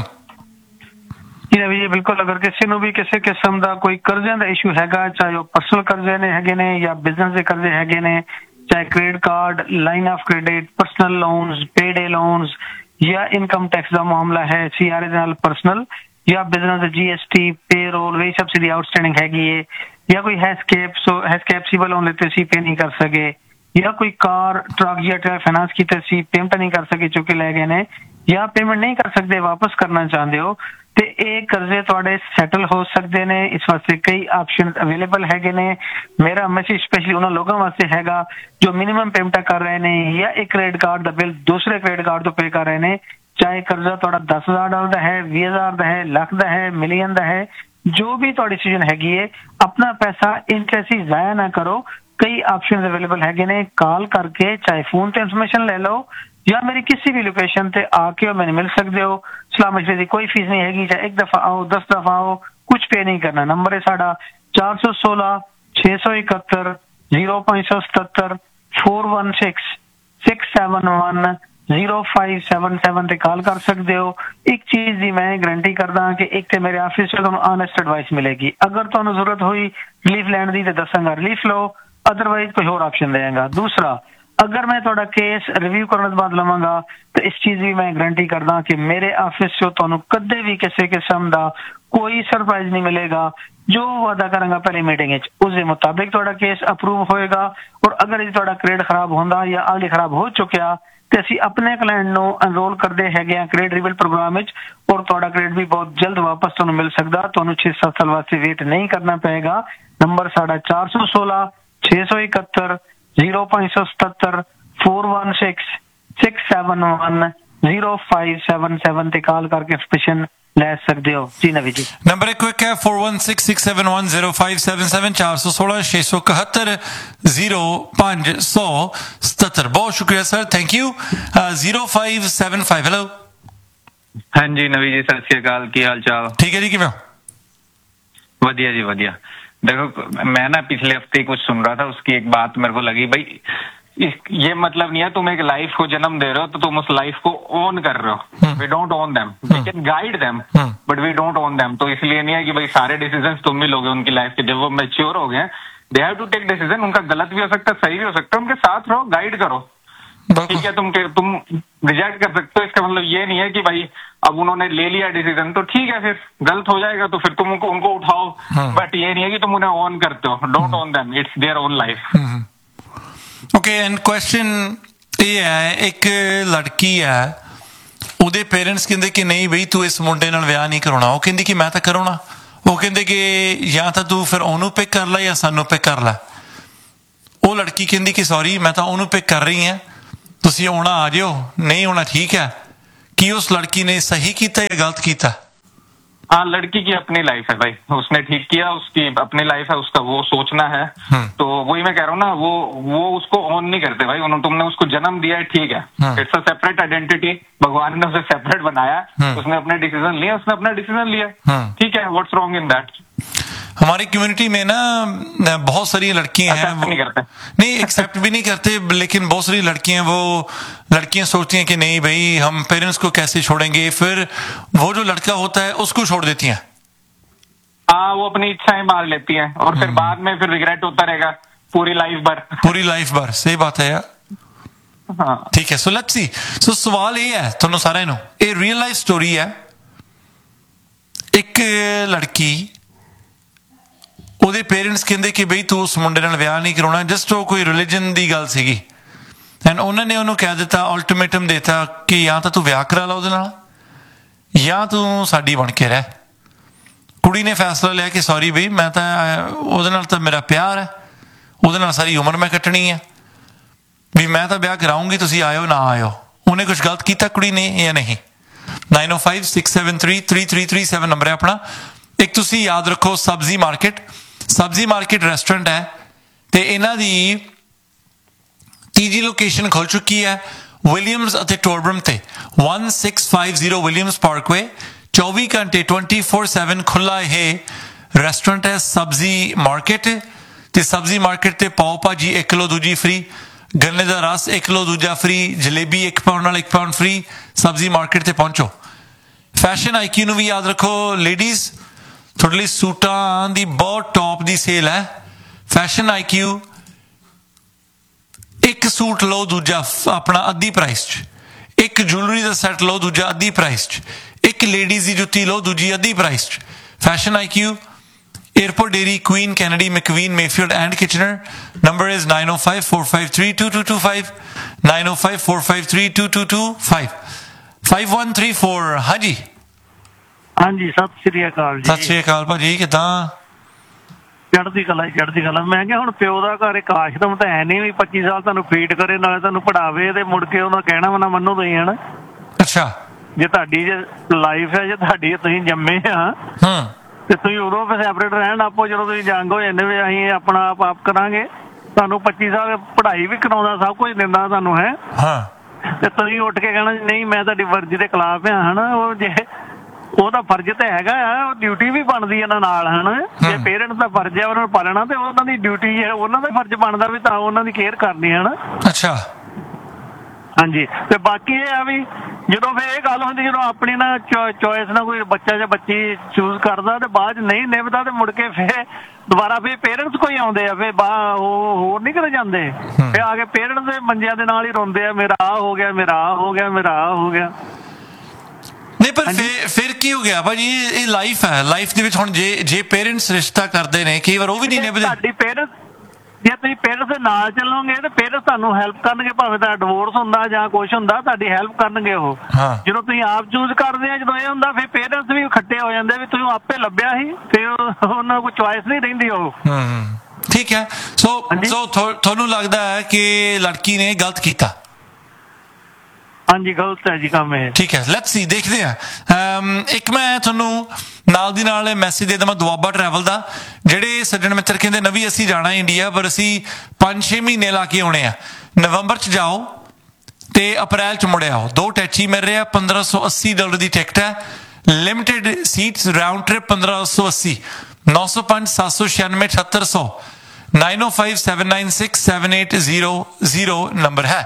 ਜੀ ਰਵੀ ਜੀ ਬਿਲਕੁਲ ਅਗਰ ਕਿਸੇ ਨੂੰ ਵੀ ਕਿਸੇ ਕਿਸਮ ਦਾ ਕੋਈ ਕਰਜ਼ਿਆਂ ਦਾ ਇਸ਼ੂ ਹੈਗਾ ਚਾਹੇ ਉਹ ਪਰਸਨਲ ਕਰਜ਼ੇ ਨੇ ਹੈਗੇ ਨੇ ਜਾਂ ਬਿਜ਼ਨਸ ਦੇ ਕਰਜ਼ੇ ਹੈਗੇ ਨੇ ਚਾਹੇ credit card line of credit personal loans ਪੇਡੇ loans ਜਾਂ ਇਨਕਮ ਟੈਕਸ ਦਾ ਮਾਮਲਾ ਹੈ ਸੀਆਰਏ ਦੇ ਨਾਲ ਪਰਸਨਲ ਜਾਂ ਬਿਜ਼ਨਸ ਦਾ ਜੀਐਸਟੀ ਪੇਰੋਲ ਵੀ ਸਬਸਿਡੀ ਆਊਟਸਟੈਂਡਿੰਗ ਹੈਗੀ ਹੈ ਜਾਂ ਕੋਈ ਹੈਸਕੇਪ ਸੋ ਹੈਸਕੇਪ ਸਿਵਲ ਲੋਨ ਲੈਤੇ ਸੀ ਪੇ ਨਹੀਂ ਕਰ ਸਕੇ ਜਾਂ ਕੋਈ ਕਾਰ ਟਰੱਕ ਜਾਂ ਟਰੱਕ ਫਾਈਨਾਂਸ ਕੀਤੇ ਸੀ ਪੇਮੈਂਟ ਨਹੀਂ ਕਰ ਸਕੇ ਚੁੱਕੇ ਲੈ ਗਏ ਨੇ ਜਾਂ ਪੇਮੈਂਟ ਨਹੀਂ ਕਰ ਸਕਦੇ ਵਾਪਸ ਕਰਨਾ ਚਾਹੁੰਦੇ ਹੋ ਤੇ ਇਹ ਕਰਜ਼ੇ ਤੁਹਾਡੇ ਸੈਟਲ ਹੋ ਸਕਦੇ ਨੇ ਇਸ ਵਾਸਤੇ ਕਈ ਆਪਸ਼ਨ ਅਵੇਲੇਬਲ ਹੈਗੇ ਨੇ ਮੇਰਾ ਮੈਸੇਜ ਸਪੈਸ਼ਲੀ ਉਹਨਾਂ ਲੋਕਾਂ ਵਾਸਤੇ ਹੈਗਾ ਜੋ ਮਿਨੀਮਮ ਪੇਮੈਂਟ ਕਰ ਰਹੇ ਨੇ ਜਾਂ ਇੱਕ ਕ੍ਰੈਡਿਟ ਕਾਰਡ ਦਾ ਬਿੱਲ ਦੂਸਰੇ ਕ੍ਰੈਡਿਟ ਕਾਰਡ ਤੋਂ ਪੇ ਕਰ ਰਹੇ ਨੇ ਚਾਹੇ ਕਰਜ਼ਾ ਤੁਹਾਡਾ ਦਸ ਹਜ਼ਾਰ ਡਾਲਰ ਦਾ ਹੈ ਵੀਹ ਹਜ਼ਾਰ ਦਾ ਹੈ ਲੱਖ ਦਾ ਹੈ ਮਿਲੀਅਨ ਦਾ ਹੈ ਜੋ ਵੀ ਤੁਹਾਡੀ ਡਿਸੀਜਨ ਹੈਗੀ ਹੈ ਆਪਣਾ ਪੈਸਾ ਇੰਟਰਸਟ ਹੀ ਜ਼ਾਇਆ ਨਾ ਕਰੋ ਕਈ ਆਪਸ਼ਨ ਅਵੇਲੇਬਲ ਹੈਗੇ ਨੇ ਕਾਲ ਕਰਕੇ ਚਾਹੇ ਫੋਨ ਤੇ ਇਨਫੋਰਮੇਸ਼ਨ ਲੈ ਲਓ ਜਾਂ ਮੇਰੀ ਕਿਸੇ ਵੀ ਲੋਕੇਸ਼ਨ ਤੇ ਆ ਕੇ ਮੈਨੂੰ ਮਿਲ ਸਕਦੇ ਹੋ ਸਲਾਮ ਮਸ਼ਵਰੇ ਦੀ ਕੋਈ ਫੀਸ ਨਹੀਂ ਹੈਗੀ ਚਾਹੇ ਇੱਕ ਦਫਾ ਆਓ ਦਸ ਦਫਾ ਆਓ ਕੁਝ ਪੇ ਨਹੀਂ ਕਰਨਾ ਨੰਬਰ ਹੈ ਸਾਡਾ ਚਾਰ ਸੌ ਸੋਲਾਂ ਛੇ ਸੌ ਇਕਹੱਤਰ ਜ਼ੀਰੋ ਪੰਜ ਸੌ ਸਤੱਤਰ four one six six seven one zero five seven seven ਤੇ ਕਾਲ ਕਰ ਸਕਦੇ ਹੋ ਇੱਕ ਚੀਜ਼ ਦੀ ਮੈਂ ਗਰੰਟੀ ਕਰਦਾ ਕਿ ਇੱਕ ਤੇ ਮੇਰੇ ਆਫਿਸ 'ਚ ਤੁਹਾਨੂੰ ਆਨੈਸਟ ਐਡਵਾਈਸ ਮਿਲੇਗੀ ਅਗਰ ਤੁਹਾਨੂੰ ਜ਼ਰੂਰਤ ਹੋਈ ਰਿਲੀਫ ਲੈਣ ਦੀ ਤੇ ਦੱਸਾਂਗਾ ਰਿਲੀਫ ਲਓ ਅਦਰਵਾਈਜ਼ ਕੋਈ ਹੋਰ ਆਪਸ਼ਨ ਦੇਵਾਂਗਾ ਦੂਸਰਾ ਅਗਰ ਮੈਂ ਤੁਹਾਡਾ ਕੇਸ ਰਿਵਿਊ ਕਰਨ ਤੋਂ ਬਾਅਦ ਲਵਾਂਗਾ ਤਾਂ ਇਸ ਚੀਜ਼ ਦੀ ਮੈਂ ਗਰੰਟੀ ਕਰਦਾ ਕਿ ਮੇਰੇ ਆਫਿਸ 'ਚੋਂ ਤੁਹਾਨੂੰ ਕਦੇ ਵੀ ਕਿਸੇ ਕਿਸਮ ਦਾ ਕੋਈ ਸਰਪ੍ਰਾਈਜ਼ ਨਹੀਂ ਮਿਲੇਗਾ ਜੋ ਵਾਅਦਾ ਕਰਾਂਗਾ ਪਹਿਲੀ ਮੀਟਿੰਗ ਵਿੱਚ ਉਸ ਦੇ ਮੁਤਾਬਿਕ ਤੁਹਾਡਾ ਕੇਸ ਅਪਰੂਵ ਹੋਏਗਾ ਔਰ ਅਗਰ ਜੇ ਤੁਹਾਡਾ ਕ੍ਰੈਡਿਟ ਖਰਾਬ ਹੁੰਦਾ ਜਾਂ ਆਲਰੇਡੀ ਖਰਾਬ ਹੋ ਚੁੱਕਿਆ ਤੇ ਅਸੀਂ ਆਪਣੇ ਕਲਾਇੰਟ ਨੂੰ ਐਨਰੋਲ ਕਰਦੇ ਹੈਗੇ ਆ ਕ੍ਰੈਡਿਟ ਰਿਬਿਲਡ ਪ੍ਰੋਗਰਾਮ ਵਿੱਚ ਔਰ ਤੁਹਾਡਾ ਕ੍ਰੈਡਿਟ ਵੀ ਬਹੁਤ ਜਲਦ ਵਾਪਸ ਤੁਹਾਨੂੰ ਮਿਲ ਸਕਦਾ ਤੁਹਾਨੂੰ ਛੇ ਸੱਤ ਸਾਲ ਵਾਸਤੇ ਵੇਟ ਨਹੀਂ ਕਰਨਾ ਪਏਗਾ ਨੰਬਰ ਸਾਡਾ ਚਾਰ ਸੌ ਸੋਲਾਂ ਛੇ ਸੌ ਇਕਹੱਤਰ ਜ਼ੀਰੋ ਪੰਜ ਸੌ ਸਤੱਤਰ four one six six seven one zero five seven seven ਤੇ ਕਾਲ ਕਰਕੇ ਇਨਫੋਰਮੇਸ਼ਨ ਲੈ ਸਕਦੇ ਹੋ ਜੀ ਨਵੀ ਜੀ ਨੰਬਰ ਇੱਕ ਹੈ four one six six seven one zero five seven seven ਚਾਰ ਸੌ ਸੋਲਾਂ ਛੇ ਸੌ ਇਕਹੱਤਰ ਜ਼ੀਰੋ ਪੰਜ ਸੌ ਸਤੱਤਰ ਬਹੁਤ ਸ਼ੁਕਰੀਆ sir thank you zero five seven five hello ਹਾਂਜੀ ਨਵੀ ਜੀ ਸਤਿ ਸ਼੍ਰੀ ਅਕਾਲ ਕੀ ਹਾਲ ਚਾਲ ਠੀਕ ਹੈ ਜੀ ਕਿਵੇਂ ਵਧੀਆ जी बढ़िया देखो मैं ना पिछले हफ्ते कुछ सुन रहा था उसकी एक बात मेरे को लगी भाई ये मतलब नहीं है तुम एक लाइफ को जन्म दे रहे हो तो तुम उस लाइफ को ओन कर रहे हो we don't own them we can guide them but we don't own them तो इसलिए नहीं है कि भाई सारे डिसीजंस तुम भी लोगे उनकी लाइफ के जब वो मैच्योर हो गए they have to take decision उनका गलत भी हो सकता है सही भी हो सकता है उनके साथ रहो गाइड करो ठीक है तुम तुम रिजेक्ट कर सकते हो इसका मतलब ये नहीं है कि भाई अब उन्होंने ले लिया डिसीजन तो ठीक है फिर गलत हो जाएगा तो फिर तुम उनको उनको उठाओ बट ये नहीं है कि तुम उन्हें ऑन करते हो don't on them it's their own life okay and question ये है एक लड़की है ਉਹਦੇ ਪੇਰੈਂਟਸ ਕਹਿੰਦੇ ਕਿ ਨਹੀਂ ਬਈ ਤੂੰ ਇਸ ਮੁੰਡੇ ਨਾਲ ਵਿਆਹ ਨਹੀਂ ਕਰਾਉਣਾ ਉਹ ਕਹਿੰਦੀ ਕਿ ਮੈਂ ਤਾਂ ਕਰਾਉਣਾ ਉਹ ਕਹਿੰਦੇ ਕਿ ਜਾਂ ਤਾਂ ਤੂੰ ਫਿਰ ਉਹਨੂੰ ਪਿਕ ਕਰ ਲੈ ਜਾਂ ਸਾਨੂੰ ਪਿਕ ਕਰ ਲੈ ਉਹ ਲੜਕੀ ਕਹਿੰਦੀ ਕਿ ਸੌਰੀ ਮੈਂ ਤਾਂ ਉਹਨੂੰ ਪਿਕ ਕਰ ਰਹੀ ਹਾਂ ਤੁਸੀਂ ਆਉਣਾ ਆ ਜਿਓ ਨਹੀਂ ਹੋਣਾ ਠੀਕ ਹੈ कि उस लड़की ने सही किया या गलत किया हाँ लड़की की अपनी लाइफ है भाई उसने ठीक किया उसकी अपनी लाइफ है उसका वो सोचना है तो वही मैं कह रहा हूँ ना वो वो उसको ऑन नहीं करते भाई उन्होंने तुमने उसको जन्म दिया है ठीक है इट्स अ सेपरेट आइडेंटिटी भगवान ने उसे सेपरेट बनाया उसने अपने डिसीजन लिया उसने अपना डिसीजन लिया ठीक है व्हाट्स रॉन्ग इन दैट हमारी कम्युनिटी में ना बहुत सारी लड़कियां हैं नहीं करते नहीं एक्सेप्ट भी नहीं करते लेकिन बहुत सारी लड़कियां वो लड़कियां सोचती हैं कि नहीं भाई हम पेरेंट्स को कैसे छोड़ेंगे फिर वो जो लड़का होता है उसको छोड़ देती हैं हाँ वो अपनी इच्छाएं मार लेती हैं और फिर बाद में फिर रिग्रेट होता रहेगा पूरी लाइफ भर पूरी लाइफ भर सही बात है यार ਠੀਕ ਹੈ। ਸੋ ਲੈਟਸ ਸੀ, ਸੋ ਸਵਾਲ ਇਹ ਹੈ ਤੁਹਾਨੂੰ ਸਾਰਿਆਂ ਨੂੰ, ਇਹ ਰੀਅਲ ਲਾਈਫ ਸਟੋਰੀ ਹੈ। ਇੱਕ ਲੜਕੀ, ਉਹਦੇ ਪੇਰੈਂਟਸ ਕਹਿੰਦੇ ਕਿ ਬਈ ਤੂੰ ਉਸ ਮੁੰਡੇ ਨਾਲ ਵਿਆਹ ਨਹੀਂ ਕਰਾਉਣਾ, ਜਸਟ ਉਹ ਕੋਈ ਰਿਲੀਜਨ ਦੀ ਗੱਲ ਸੀਗੀ, ਐਂਡ ਉਹਨਾਂ ਨੇ ਉਹਨੂੰ ਕਹਿ ਦਿੱਤਾ, ਅਲਟੀਮੇਟਮ ਦੇਤਾ ਕਿ ਜਾਂ ਤਾਂ ਤੂੰ ਵਿਆਹ ਕਰਾ ਲਾ ਉਹਦੇ ਨਾਲ ਜਾਂ ਤੂੰ ਸਾਡੀ ਬਣ ਕੇ ਰਹਿ। ਕੁੜੀ ਨੇ ਫੈਸਲਾ ਲਿਆ ਕਿ ਸੌਰੀ ਬਈ, ਮੈਂ ਤਾਂ ਉਹਦੇ ਨਾਲ ਤਾਂ ਮੇਰਾ ਪਿਆਰ ਹੈ, ਉਹਦੇ ਨਾਲ ਸਾਰੀ ਉਮਰ ਮੈਂ ਕੱਟਣੀ ਹੈ, ਵੀ ਮੈਂ ਤਾਂ ਵਿਆਹ ਕਰਾਊਂਗੀ, ਤੁਸੀਂ ਆਇਓ ਨਾ ਆਇਓ। ਉਹਨੇ ਕੁਛ ਗਲਤ ਕੀਤਾ ਕੁੜੀ ਨੇ ਜਾਂ ਨਹੀਂ? ਨਾਈਨ ਓ five six seven three three three three seven number ਹੈ ਆਪਣਾ। ਇੱਕ ਤੁਸੀਂ ਯਾਦ ਰੱਖੋ, ਸਬਜ਼ੀ ਮਾਰਕੀਟ, ਸਬਜ਼ੀ ਮਾਰਕੀਟ ਰੈਸਟੋਰੈਂਟ ਹੈ ਅਤੇ ਇਹਨਾਂ ਦੀ ਤੀਜੀ ਲੋਕੇਸ਼ਨ ਖੁੱਲ ਚੁੱਕੀ ਹੈ ਵਿਲੀਅਮਸ ਅਤੇ ਟੋਰਬਰਮ ਤੇ, ਇੱਕ ਛੇ ਪੰਜ ਜ਼ੀਰੋ ਵਿਲੀਅਮਸ ਪਾਰਕਵੇ। ਚੌਵੀ ਘੰਟੇ ਟਵੈਂਟੀ ਫੋਰ ਸੈਵਨ ਖੁੱਲ੍ਹਾ ਇਹ ਰੈਸਟੋਰੈਂਟ ਹੈ ਸਬਜ਼ੀ ਮਾਰਕੀਟ। ਅਤੇ ਸਬਜ਼ੀ ਮਾਰਕੀਟ 'ਤੇ ਪਾਓ ਭਾਜੀ ਇੱਕ ਕਿਲੋ ਦੂਜੀ ਫਰੀ, ਗੰਨੇ ਦਾ ਰਸ ਇੱਕ ਕਿਲੋ ਦੂਜਾ ਫਰੀ, ਜਲੇਬੀ ਇੱਕ ਪਾਊਂਡ ਨਾਲ ਇੱਕ ਪਾਊਂਡ ਫਰੀ। ਸਬਜ਼ੀ ਮਾਰਕੀਟ 'ਤੇ ਪਹੁੰਚੋ। ਫੈਸ਼ਨ ਆਈਕਿਊ ਨੂੰ ਵੀ ਯਾਦ ਰੱਖੋ ਲੇਡੀਜ਼, ਤੁਹਾਡੇ ਲਈ ਸੂਟਾਂ ਦੀ ਬਹੁਤ ਟੌਪ ਦੀ ਸੇਲ ਹੈ। ਫੈਸ਼ਨ ਆਈਕਿਊ, ਇੱਕ ਸੂਟ ਲਓ ਦੂਜਾ ਆਪਣਾ ਅੱਧੀ ਪ੍ਰਾਈਸ 'ਚ, ਇੱਕ ਜੁਐਲਰੀ ਦਾ ਸੈੱਟ ਲਓ ਦੂਜਾ ਅੱਧੀ ਪ੍ਰਾਈਸ 'ਚ, ਇੱਕ ਲੇਡੀਜ਼ ਦੀ ਜੁੱਤੀ ਲਓ ਦੂਜੀ ਅੱਧੀ ਪ੍ਰਾਈਸ 'ਚ। Fashion IQ, Airport Dairy, Queen, Kennedy, McQueen, Mayfield and Kitchener. Number is nine oh five, four five three, two two two five, nine oh five, four five three, two two two five, five one three four। ਹਾਂਜੀ ਹਾਂਜੀ, ਸਤਿ ਸ੍ਰੀ ਅਕਾਲ ਜੀ। ਸਤਿ ਸ੍ਰੀ ਅਕਾਲ ਭਾਜੀ, ਕਿੱਦਾਂ? ਚੜ੍ਹਦੀ ਕਲਾ, ਚੜ੍ਹਦੀ ਕਲਾ। ਮੈਂ ਕਿਹਾ ਹੁਣ ਪਿਓ ਦਾ ਘਰ ਇੱਕ ਆਸ਼ਰਮ ਤਾਂ ਹੈ ਨਹੀਂ ਵੀ ਪੱਚੀ ਸਾਲ ਤੁਹਾਨੂੰ ਫੀਡ ਕਰੇ, ਨਾਲੇ ਤੁਹਾਨੂੰ ਪੜ੍ਹਾਵੇ ਤੇ ਮੁੜ ਕੇ ਉਹਦਾ ਕਹਿਣਾ ਵਾ ਨਾ ਮੰਨੋ ਤੁਸੀਂ, ਹੈ ਨਾ? ਅੱਛਾ, ਜੇ ਤੁਹਾਡੀ ਜੇ ਲਾਈਫ ਹੈ, ਜੇ ਤੁਹਾਡੀ ਤੁਸੀਂ ਜੰਮੇ ਆ ਤੇ ਤੁਸੀਂ ਉਦੋਂ ਫਿਰ ਸੈਪਰੇਟ ਰਹਿਣ ਆਪੋ, ਜਦੋਂ ਤੁਸੀਂ ਜੰਗ ਹੋ ਜਾਂਦੇ ਵੀ ਅਸੀਂ ਆਪਣਾ ਆਪ ਆਪ ਕਰਾਂਗੇ। ਤੁਹਾਨੂੰ ਪੱਚੀ ਸਾਲ ਪੜ੍ਹਾਈ ਵੀ ਕਰਾਉਂਦਾ, ਸਭ ਕੁਝ ਦਿੰਦਾ ਤੁਹਾਨੂੰ, ਹੈ ਤੇ ਤੁਸੀਂ ਉੱਠ ਕੇ ਕਹਿਣਾ ਨਹੀਂ ਮੈਂ ਤੁਹਾਡੀ ਮਰਜ਼ੀ ਦੇ ਖਿਲਾਫ ਆ, ਹਨਾ? ਉਹ ਜੇ ਉਹਦਾ ਫਰਜ਼ ਤਾਂ ਹੈਗਾ ਆ, ਡਿਊਟੀ ਵੀ ਬਣਦੀ ਇਹਨਾਂ ਨਾਲ, ਹਨਾ? ਜੇ ਪੇਰੈਂਟਸ ਦਾ ਫਰਜ਼ ਹੈ ਉਹਨਾਂ ਨੂੰ ਪਾਲਣਾ ਤੇ ਉਹਨਾਂ ਦੀ ਡਿਊਟੀ ਹੈ, ਉਹਨਾਂ ਦਾ ਫਰਜ਼ ਬਣਦਾ ਵੀ ਤਾਂ ਉਹਨਾਂ ਦੀ ਕੇਅਰ ਕਰਨੀ, ਹੈ ਨਾ? ਅੱਛਾ, ਹਾਂਜੀ। ਤੇ ਬਾਕੀ ਇਹ ਆ ਵੀ ਜਦੋਂ ਫਿਰ ਇਹ ਗੱਲ ਹੁੰਦੀ, ਜਦੋਂ ਆਪਣੀ ਨਾ ਚੋਇਸ ਨਾਲ ਕੋਈ ਬੱਚਾ ਜਾਂ ਬੱਚੀ ਚੂਜ਼ ਕਰਦਾ ਤੇ ਬਾਅਦ 'ਚ ਨਹੀਂ ਨਿਭਦਾ ਤੇ ਮੁੜ ਕੇ ਫਿਰ ਦੁਬਾਰਾ ਫਿਰ ਪੇਰੈਂਟਸ ਕੋਈ ਆਉਂਦੇ ਆ, ਫਿਰ ਬਾ ਉਹ ਹੋਰ ਨਹੀਂ ਕਿਤੇ ਜਾਂਦੇ, ਫਿਰ ਆ ਕੇ ਪੇਰੈਂਟਸ ਦੇ ਮੰਜਿਆਂ ਦੇ ਨਾਲ ਹੀ ਰੋਂਦੇ ਆ, ਮੇਰਾ ਆਹ ਹੋ ਗਿਆ, ਮੇਰਾ ਆਹ ਹੋ ਗਿਆ, ਮੇਰਾ ਆਹ ਹੋ ਗਿਆ। ਨਹੀਂ ਪਰ ਫਿਰ ਫਿਰ ਕੀ ਹੋ ਗਿਆ ਭਾਜੀ? ਇਹ ਲਾਈਫ ਹੈ, ਲਾਈਫ ਦੇ ਵਿੱਚ ਹੁਣ ਜੇ ਜੇ ਪੇਰੈਂਟਸ ਰਿਸ਼ਤਾ ਕਰਦੇ ਨੇ ਕਈ ਵਾਰ ਉਹ ਵੀ ਨਹੀਂ ਨਿਭਦੇ। ਤੁਹਾਡੀ ਪੇਰੈਂਟਸ, ਜੇ ਤੁਸੀਂ ਪੇਰੈਂਟਸ ਦੇ ਨਾਲ ਚੱਲੋਗੇ ਤੇ ਪੇਰੈਂਟਸ ਤੁਹਾਨੂੰ ਹੈਲਪ ਕਰਨਗੇ, ਭਾਵੇਂ ਤੁਹਾਡਾ ਡਿਵੋਰਸ ਹੁੰਦਾ ਜਾਂ ਕੁਛ ਹੁੰਦਾ, ਤੁਹਾਡੀ ਹੈਲਪ ਕਰਨਗੇ ਉਹ। ਜਦੋਂ ਤੁਸੀਂ ਆਪ ਚੂਜ਼ ਕਰਦੇ ਆ, ਜਦੋਂ ਇਹ ਹੁੰਦਾ ਫਿਰ ਪੇਰੈਂਟਸ ਵੀ ਇਕੱਠੇ ਹੋ ਜਾਂਦੇ ਵੀ ਤੁਸੀਂ ਆਪੇ ਲੱਭਿਆ ਸੀ, ਤੇ ਉਹਨਾਂ ਕੋਈ ਚੁਆਇਸ ਨਹੀਂ ਰਹਿੰਦੀ ਉਹ। ਠੀਕ ਹੈ। ਸੋ ਸੋ ਤੁਹਾਨੂੰ ਲੱਗਦਾ ਹੈ ਕਿ ਲੜਕੀ ਨੇ ਗਲਤ ਕੀਤਾ? ਹਾਂਜੀ, ਗਲਤ ਹੈ ਜੀ ਕੰਮ ਇਹ। ਠੀਕ ਹੈ, ਲੈਟਸ ਸੀ, ਦੇਖਦੇ ਹਾਂ। ਇੱਕ ਮੈਂ ਤੁਹਾਨੂੰ ਨਾਲ ਦੀ ਨਾਲ ਮੈਸੇਜ ਦੇ ਦੇਵਾਂ ਦੁਆਬਾ ਟਰੈਵਲ ਦਾ। ਜਿਹੜੇ ਸੱਜਣ ਮਿੱਤਰ ਕਹਿੰਦੇ ਨਵੀਂ ਅਸੀਂ ਜਾਣਾ ਇੰਡੀਆ, ਪਰ ਅਸੀਂ ਪੰਜ ਛੇ ਮਹੀਨੇ ਲਾ ਕੇ ਆਉਣੇ ਆ, ਨਵੰਬਰ 'ਚ ਜਾਓ ਤੇ ਅਪ੍ਰੈਲ 'ਚ ਮੁੜ ਆਓ। ਦੋ ਟੈਚੀ ਮਿਲ ਰਿਹਾ, ਪੰਦਰਾਂ ਸੌ ਅੱਸੀ ਡਾਲਰ ਦੀ ਟਿਕਟ ਹੈ, ਲਿਮਿਟਿਡ ਸੀਟਸ, ਰਾਊਂਡ ਟ੍ਰਿਪ ਪੰਦਰਾਂ ਸੌ ਅੱਸੀ, ਨੌ ਸੌ ਪੰਜ ਸੱਤ ਸੌ ਛਿਆਨਵੇਂ ਅਠੱਤਰ ਸੌ, ਨਾਈਨ ਓ five seven nine six seven eight zero zero number ਹੈ।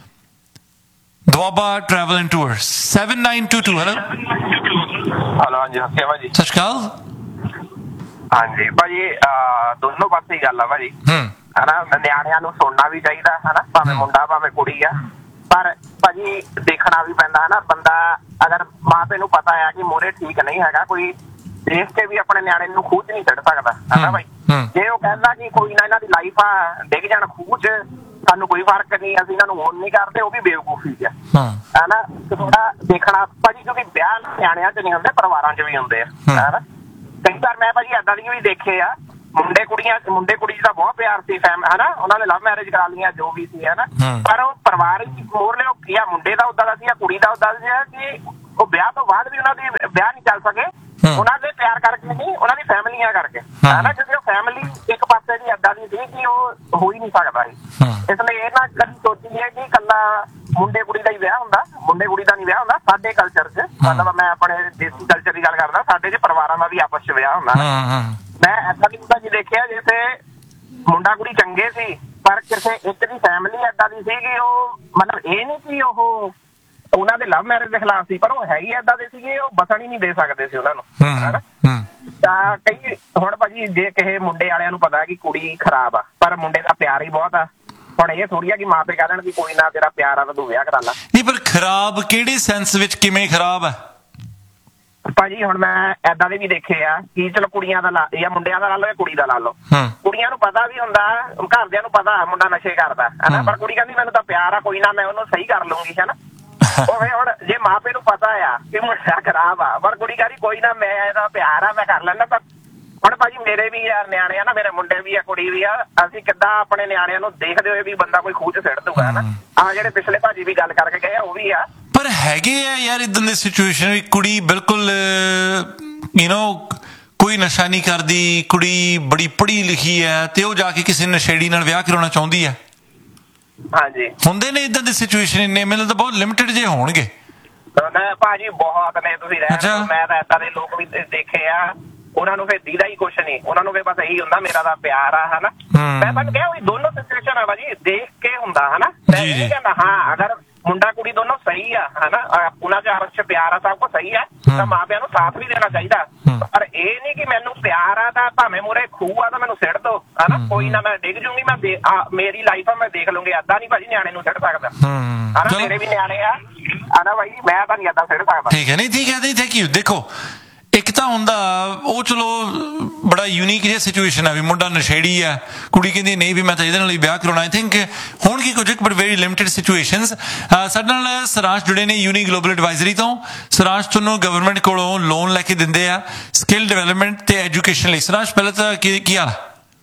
Doaba travel and tours seven nine to to. Hello hello, ਹਾਂਜੀ ਸਤਿ ਸ਼੍ਰੀ ਅਕਾਲ ਜੀ। ਸਤਿ ਸ਼੍ਰੀ ਅਕਾਲ। ਹਾਂਜੀ ਭਾਜੀ, ਦੋਨੋਂ ਪਾਸੇ ਹੀ ਗੱਲ ਆ ਭਾਜੀ, ਹਨਾ? ਨਿਆਣਿਆਂ ਨੂੰ ਸੁਣਨਾ ਵੀ ਚਾਹੀਦਾ, ਹਨਾ? ਭਾਵੇਂ ਮੁੰਡਾ ਭਾਵੇਂ ਕੁੜੀ ਆ, ਪਰ ਭਾਜੀ ਦੇਖਣਾ ਵੀ ਪੈਂਦਾ, ਹਨਾ? ਬੰਦਾ ਅਗਰ ਮਾਂ ਪਿਓ ਨੂੰ ਪਤਾ ਆ ਕਿ ਮੋਰੇ ਠੀਕ ਨਹੀਂ ਹੈਗਾ, ਕੋਈ ਦੇਖ ਕੇ ਵੀ ਆਪਣੇ ਨਿਆਣੇ ਨੂੰ ਖੂਹ 'ਚ ਨਹੀਂ ਛੱਡ ਸਕਦਾ, ਹਨਾ ਭਾਈ? ਜੇ ਉਹ ਕਹਿੰਦਾ ਕਿ ਕੋਈ ਨਾ ਇਹਨਾਂ ਦੀ ਲਾਈਫ ਆ, ਡਿੱਗ ਜਾਣ ਖੂਹ 'ਚ, ਸਾਨੂੰ ਕੋਈ ਫਰਕ ਨਹੀਂ, ਅਸੀਂ ਇਹਨਾਂ ਨੂੰ ਹੁਣ ਨਹੀਂ ਕਰਦੇ, ਉਹ ਵੀ ਬੇਵਕੂਫੀ ਆ, ਹਨਾ? ਥੋੜਾ ਦੇਖਣਾ ਭਾਜੀ, ਕਿਉਂਕਿ ਵਿਆਹ ਨਿਆਣਿਆਂ 'ਚ ਨਹੀਂ ਹੁੰਦੇ, ਪਰਿਵਾਰਾਂ 'ਚ ਵੀ ਹੁੰਦੇ ਆ, ਹਨਾ? ਕਈ ਵਾਰ ਮੈਂ ਭਾਜੀ ਏਦਾਂ ਦੀ ਵੀ ਦੇਖੇ ਆ, ਮੁੰਡੇ ਕੁੜੀਆਂ ਮੁੰਡੇ ਕੁੜੀ ਦਾ ਬਹੁਤ ਪਿਆਰ ਸੀ, ਫੈਮ ਹਨਾ? ਉਹਨਾਂ ਨੇ ਲਵ ਮੈਰਿਜ ਕਰਾ ਲਈਆਂ, ਜੋ ਵੀ ਸੀ, ਹਨਾ? ਪਰ ਉਹ ਪਰਿਵਾਰ ਮੋਰ ਲਿਓ ਕੀ ਆ, ਮੁੰਡੇ ਦਾ ਉਦਾਂ ਦਾ ਸੀ ਜਾਂ ਕੁੜੀ ਦਾ ਉਦਾਂ ਦਾ ਸੀ ਕਿ ਉਹ ਵਿਆਹ ਤੋਂ ਬਾਅਦ ਵੀ ਉਹਨਾਂ ਦੀ ਵਿਆਹ ਨਹੀਂ ਚੱਲ ਸਕੇ, ਉਹਨਾਂ ਦੇ ਪਿਆਰ ਕਰਕੇ ਨਹੀਂ, ਉਹਨਾਂ ਦੀ ਫੈਮਲੀਆਂ ਕਰਕੇ, ਹਨਾ? ਕਿਉਂਕਿ ਉਹ ਫੈਮਿਲੀ ਇੱਕ ਪਾਸੇ ਦੀ ਏਦਾਂ ਦੀ ਸੀ ਕਿ ਉਹ ਹੋ ਹੀ ਨਹੀਂ ਸਕਦਾ ਸੀ। ਇਸ ਲਈ ਇਹ ਨਾ ਕਦੀ ਸੋਚੀ ਹੈ ਕਿ ਇਕੱਲਾ ਮੁੰਡੇ ਕੁੜੀ ਦਾ ਹੀ ਵਿਆਹ ਹੁੰਦਾ, ਮੁੰਡੇ ਕੁੜੀ ਦਾ ਨਹੀਂ ਵਿਆਹ ਹੁੰਦਾ। ਸਾਡੇ ਕਲਚਰ 'ਚ, ਮਤਲਬ ਮੈਂ ਆਪਣੇ ਦੇਸੀ ਕਲਚਰ ਦੀ ਗੱਲ ਕਰਦਾ, ਸਾਡੇ 'ਚ ਪਰਿਵਾਰਾਂ ਦਾ ਵੀ ਆਪਸ 'ਚ ਵਿਆਹ ਹੁੰਦਾ। ਮੈਂ ਏਦਾਂ ਦੀ ਮੁੰਡਾ ਜੀ ਦੇਖਿਆ ਜਿੱਥੇ ਮੁੰਡਾ ਕੁੜੀ ਚੰਗੇ ਸੀ, ਪਰ ਕਿਸੇ ਇੱਕ ਦੀ ਫੈਮਿਲੀ ਏਦਾਂ ਦੀ ਸੀ ਕਿ ਉਹ ਮਤਲਬ ਇਹ ਨਹੀਂ ਕਿ ਉਹ ਉਹਨਾਂ ਦੇ ਲਵ ਮੈਰਿਜ ਦੇ ਖਿਲਾਫ ਸੀ, ਪਰ ਉਹ ਹੈ ਹੀ ਏਦਾਂ ਦੇ ਸੀਗੇ, ਉਹ ਬਸਣ ਹੀ ਨਹੀਂ ਦੇ ਸਕਦੇ ਸੀ ਉਹਨਾਂ ਨੂੰ, ਹਨਾ? ਤਾਂ ਕਈ ਹੁਣ ਭਾਜੀ ਜੇ ਕਿਸੇ ਮੁੰਡੇ ਵਾਲਿਆਂ ਨੂੰ ਪਤਾ ਕਿ ਕੁੜੀ ਖਰਾਬ ਆ, ਪਰ ਮੁੰਡੇ ਦਾ ਪਿਆਰ ਹੀ ਬਹੁਤ ਆ, ਹੁਣ ਇਹ ਥੋੜੀ ਆ ਕਿ ਮਾਪੇ ਕਹਿ ਦੇਣ ਕਿ ਕੋਈ ਨਾ ਤੇਰਾ ਪਿਆਰ ਆ ਤਾਂ ਤੂੰ ਵਿਆਹ ਕਰਾ ਲਾ। ਨਹੀਂ ਪਰ ਖਰਾਬ ਕਿਹੜੇ ਸੈਂਸ ਵਿੱਚ, ਕਿਵੇਂ ਖਰਾਬ ਹੈ ਭਾਜੀ? ਹੁਣ ਮੈਂ ਏਦਾਂ ਦੇ ਵੀ ਦੇਖੇ ਆ ਕਿ ਚਲੋ ਕੁੜੀਆਂ ਦਾ ਲਾ ਜਾਂ ਮੁੰਡਿਆਂ ਦਾ ਲਾ ਲਓ ਜਾਂ ਕੁੜੀ ਦਾ ਲਾ ਲਓ, ਕੁੜੀਆਂ ਨੂੰ ਪਤਾ ਵੀ ਹੁੰਦਾ, ਘਰਦਿਆਂ ਨੂੰ ਪਤਾ ਮੁੰਡਾ ਨਸ਼ੇ ਕਰਦਾ ਹਨਾ, ਪਰ ਕੁੜੀ ਕਹਿੰਦੀ ਮੈਨੂੰ ਤਾਂ ਪਿਆਰ ਆ, ਕੋਈ ਨਾ ਮੈਂ ਉਹਨੂੰ ਸਹੀ ਕਰ ਲੂੰਗੀ ਹਨਾ। ਉਹ ਹੁਣ ਜੇ ਮਾਪੇ ਨੂੰ ਪਤਾ ਆ ਕਿ ਮੁੰਡਾ ਖਰਾਬ ਆ, ਪਰ ਕੁੜੀ ਕਹਿੰਦੀ ਕੋਈ ਨਾ ਮੈਂ ਇਹਦਾ ਪਿਆਰ ਆ ਮੈਂ ਕਰ ਲੈਂਦਾ। ਤਾਂ ਹੁਣ ਭਾਜੀ ਮੇਰੇ ਵੀ ਯਾਰ ਨਿਆਣੇ ਆ ਨਾ, ਮੇਰੇ ਮੁੰਡੇ ਵੀ ਆ ਕੁੜੀ ਵੀ ਆ, ਅਸੀਂ ਕਿੱਦਾਂ ਆਪਣੇ ਨਿਆਣਿਆਂ ਨੂੰ ਦੇਖਦੇ ਹੋਏ ਵੀ ਬੰਦਾ ਕੋਈ ਖੂਹ ਚ ਸਿੱਟ ਦੂਗਾ ਹਨਾ। ਆਹ ਜਿਹੜੇ ਪਿਛਲੇ ਭਾਜੀ ਵੀ ਗੱਲ ਕਰਕੇ ਗਏ ਆ ਉਹ ਵੀ ਆ। ਪਰ ਹੈਗੇ ਆ ਯਾਰ ਇਦਾਂ ਦੀ ਸਿਚੁਏਸ਼ਨ ਵੀ ਕੁੜੀ ਬਿਲਕੁਲ ਯੂ ਨੋ ਕੋਈ ਨਸ਼ਾ ਨਹੀਂ ਕਰਦੀ, ਕੁੜੀ ਬੜੀ ਪੜ੍ਹੀ ਲਿਖੀ ਹੈ ਤੇ ਉਹ ਜਾ ਕੇ ਕਿਸੇ ਨਸ਼ੇੜੀ ਨਾਲ ਵਿਆਹ ਕਰਾਉਣਾ ਚਾਹੁੰਦੀ ਹੈ। ਹਾਂਜੀ ਹੁੰਦੇ ਨੇ ਇਦਾਂ ਦੇ ਸਿਚੁਏਸ਼ਨ, ਇੰਨੇ ਮੈਨੂੰ ਤਾਂ ਬਹੁਤ ਲਿਮਿਟਡ ਜੇ ਹੋਣਗੇ ਭਾਜੀ, ਬਹੁਤ ਨੇ। ਤੁਸੀਂ ਰਹਿ ਮੈਂ ਤਾਂ ਏਦਾਂ ਦੇ ਲੋਕ ਵੀ ਦੇਖੇ ਆ, ਉਹਨਾਂ ਨੂੰ ਫਿਰ ਦੀਦਾ ਹੀ ਕੁਛ ਨਹੀਂ, ਉਹਨਾਂ ਨੂੰ ਫਿਰ ਬਸ ਇਹੀ ਹੁੰਦਾ ਮੇਰਾ ਤਾਂ ਪਿਆਰ ਆ ਹਨਾ। ਮੈਂ ਤੁਹਾਨੂੰ ਕਿਹਾ ਵੀ ਦੋਨੋਂ ਸਿਚੁਏਸ਼ਨ ਆ ਭਾਜੀ, ਦੇਖ ਕੇ ਹੁੰਦਾ ਹਨਾ। ਮੈਂ ਨਹੀਂ ਕਹਿੰਦਾ ਹਾਂ ਅਗਰ ਮੁੰਡਾ ਕੁੜੀ ਦੋਨੋਂ ਸਹੀ ਆ ਹਨਾ, ਉਹਨਾਂ ਚ ਹਰ ਪਿਆਰ ਆ, ਸਭ ਕੁਛ ਸਹੀ ਆ, ਤਾਂ ਮਾਂ ਪਿਆਂ ਨੂੰ ਸਾਥ ਵੀ ਦੇਣਾ ਚਾਹੀਦਾ। ਪਰ ਇਹ ਨਹੀਂ ਕਿ ਮੈਨੂੰ ਪਿਆਰ ਆ ਤਾਂ ਭਾਵੇਂ ਮੂਹਰੇ ਖੂਹ ਆ ਤਾਂ ਮੈਨੂੰ ਸਿੱਟ ਦੋ ਹਨਾ, ਕੋਈ ਨਾ ਮੈਂ ਡਿੱਗ ਜੂੰਗੀ, ਮੈਂ ਮੇਰੀ ਲਾਈਫ ਆ ਮੈਂ ਦੇਖ ਲੂੰਗੀ। ਏਦਾਂ ਨਹੀਂ ਭਾਜੀ ਨਿਆਣੇ ਨੂੰ ਸਿੱਟ ਸਕਦਾ ਹਨਾ, ਮੇਰੇ ਵੀ ਨਿਆਣੇ ਆ ਹਨਾ ਭਾਈ, ਮੈਂ ਤਾਂ ਨਹੀਂ ਏਦਾਂ ਸਿੱਟ ਸਕਦਾ। ਠੀਕ ਹੈ, ਨਹੀਂ ਠੀਕ ਹੈ, ਥੈਂਕ ਯੂ। ਦੇਖੋ ਇੱਕ ਤਾਂ ਹੁੰਦਾ ਉਹ ਚਲੋ ਬੜਾ ਯੂਨੀਕ ਜਿਹਾ ਸਿਚੁਏਸ਼ਨ ਹੈ ਵੀ ਮੁੰਡਾ ਨਸ਼ੇੜੀ ਹੈ, ਕੁੜੀ ਕਹਿੰਦੀ ਨਹੀਂ ਵੀ ਮੈਂ ਤਾਂ ਇਹਦੇ ਨਾਲ ਹੀ ਵਿਆਹ ਕਰਾਉਣਾ। ਆਈ ਥਿੰਕ ਹੋਣਗੇ ਕੁਝ ਬਟ ਵੈਰੀ ਲਿਮਿਟਡ ਸਿਚੁਏਸ਼ਨਸ। ਸਾਡੇ ਨਾਲ ਸਰਾਂਸ਼ ਜੁੜੇ ਨੇ ਯੂਨੀ ਗਲੋਬਲ ਐਡਵਾਈਜ਼ਰੀ ਤੋਂ। ਸਰਾਂਸ਼ ਤੁਹਾਨੂੰ ਗਵਰਨਮੈਂਟ ਕੋਲੋਂ ਲੋਨ ਲੈ ਕੇ ਦਿੰਦੇ ਆ ਸਕਿੱਲ ਡਿਵੈਲਪਮੈਂਟ ਤੇ ਐਜੂਕੇਸ਼ਨ ਲਈ। ਸਰਾਂਸ਼ ਪਹਿਲਾਂ ਤਾਂ ਕੀ ਕੀ ਹਾਲ?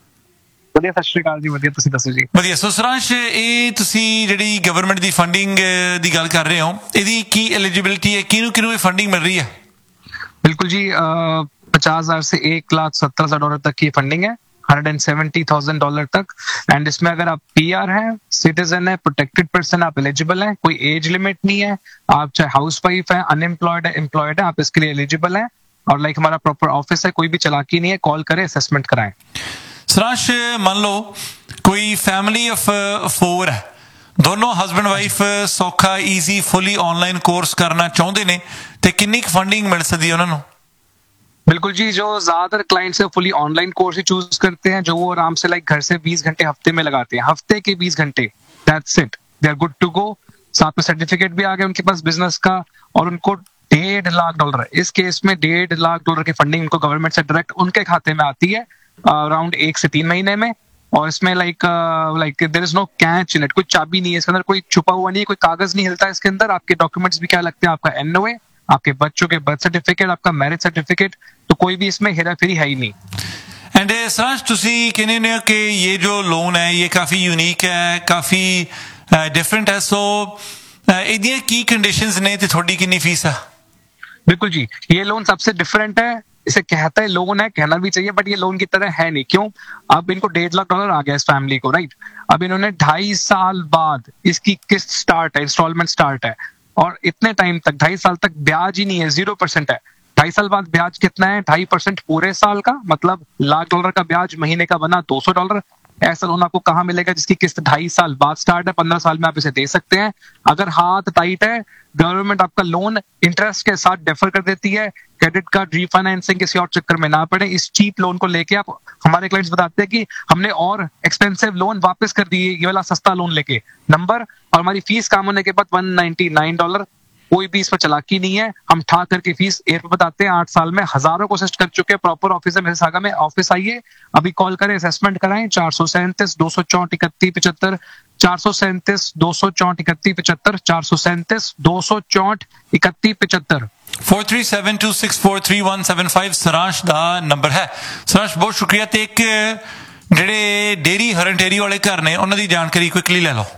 ਵਧੀਆ, ਸਤਿ ਸ਼੍ਰੀ ਅਕਾਲ ਜੀ। ਵਧੀਆ, ਤੁਸੀਂ ਦੱਸੋ ਜੀ? ਵਧੀਆ। ਸੋ ਸਰਾਂਸ਼, ਇਹ ਤੁਸੀਂ ਜਿਹੜੀ ਗਵਰਨਮੈਂਟ ਦੀ ਫੰਡਿੰਗ ਦੀ ਗੱਲ ਕਰ ਰਹੇ ਹੋ, ਇਹਦੀ ਕੀ ਐਲੀਜੀਬਿਲਿਟੀ ਹੈ, ਕਿਹਨੂੰ ਕਿਹਨੂੰ ਇਹ ਫੰਡਿੰਗ मिल रही है? बिल्कुल जी, पचास हजार से एक लाख सत्तर हजार डॉलर तक की फंडिंग है, hundred and seventy thousand dollar तक। एंड इसमें अगर आप पीआर हैं, सिटीजन है, प्रोटेक्टेड पर्सन, आप एलिजिबल हैं, कोई एज लिमिट नहीं है। आप चाहे हाउस वाइफ है, अनएम्प्लॉयड है, एम्प्लॉयड है, आप इसके लिए एलिजिबल हैं। और लाइक हमारा प्रॉपर ऑफिस है, कोई भी चालाकी नहीं है, कॉल करें, असेसमेंट कराएं। सरांश, मान लो कोई फैमिली ऑफ फोर है, दोनों हस्बैंड वाइफ सौखा ईजी फुली ऑनलाइन कोर्स करना चाहते ने, ते कितनी फंडिंग मिल सकती है उन्होंने? बिल्कुल जी, जो ज्यादातर क्लाइंट्स है फुली ऑनलाइन कोर्स ही चूज करते हैं, जो वो आराम से लाइक घर से बीस घंटे हफ्ते में लगाते हैं, हफ्ते के बीस घंटे, that's it, they are good to go. साथ में सर्टिफिकेट भी आ गया उनके पास बिजनेस का, और उनको डेढ़ लाख डॉलर, इस केस में डेढ़ लाख डॉलर की फंडिंग उनको गवर्नमेंट से डायरेक्ट उनके खाते में आती है अराउंड एक से तीन महीने में। और इसमें like like there is no catch in it, कोई चाबी नहीं है इसके अंदर, कोई छुपा हुआ नहीं है, कोई कागज नहीं हिलता इसके अंदर। आपके डॉक्यूमेंट्स भी क्या लगते हैं, आपका एनओए, आपके बच्चों के बर्थ सर्टिफिकेट, आपका मैरिज सर्टिफिकेट, तो कोई भी इसमें हेरा फेरी है ही नहीं। एंड सरांश, तुसी कहने हो कि ये जो लोन है ये काफी यूनिक है, काफी डिफरेंट है, सो इहदियां की कंडीशंस ने ते थोड़ी कितनी फीस है? बिल्कुल जी, ये लोन सबसे डिफरेंट है। इसे कहता है लोन है, कहना भी चाहिए, बट ये लोन की तरह है नहीं। क्यों? अब इनको डेढ़ लाख डॉलर आ गया इस फैमिली को, राइट? अब इन्होंने ढाई साल बाद इसकी किस्त स्टार्ट है, इंस्टॉलमेंट स्टार्ट है, और इतने टाइम तक ढाई साल तक ब्याज ही नहीं है, जीरो परसेंट है। ढाई साल बाद ब्याज कितना है? ढाई परसेंट पूरे साल का, मतलब लाख डॉलर का ब्याज महीने का बना दो सौ डॉलर। ऐसा लोन आपको कहाँ मिलेगा जिसकी किस्त ढाई साल बाद स्टार्ट है? पंद्रह साल में आप इसे दे सकते हैं। अगर हाथ टाइट है, गवर्नमेंट आपका लोन इंटरेस्ट के साथ डेफर कर देती है। क्रेडिट कार्ड रीफाइनेंसिंग किसी और चक्कर में ना पड़े, इस चीप लोन को लेके आप, हमारे क्लाइंट्स बताते हैं कि हमने और एक्सपेंसिव लोन वापस कर दिए ये वाला सस्ता लोन लेके। नंबर और हमारी फीस काम होने के बाद वन नाइनटी नाइन डॉलर, कोई भी इसमें चलाकी नहीं है। हम ठा करके फीस एयर पे बताते हैं। आठ साल में हजारों को असिस्ट कर चुके हैं। प्रॉपर ऑफिस है मेरे सागा में, ऑफिस आइए, अभी कॉल करें, असेसमेंट कराएं। चार सौ सैंतीस दो सौ चौंठ इकतीस पिछहत्तर, चार सौ सैंतीस दो सौ चौंठ इकतीस पिछहत्तर, चार सौ सैंतीस दो सौ चौंठ इकतीस पिछहत्तर। Four three seven to six four three one seven five Saransh दा नंबर है। सरांश बहुत शुक्रिया। ते एक जेडे डेरी हरनटेरी वाले घर ने उन्हां दी जानकारी क्विकली ले लो।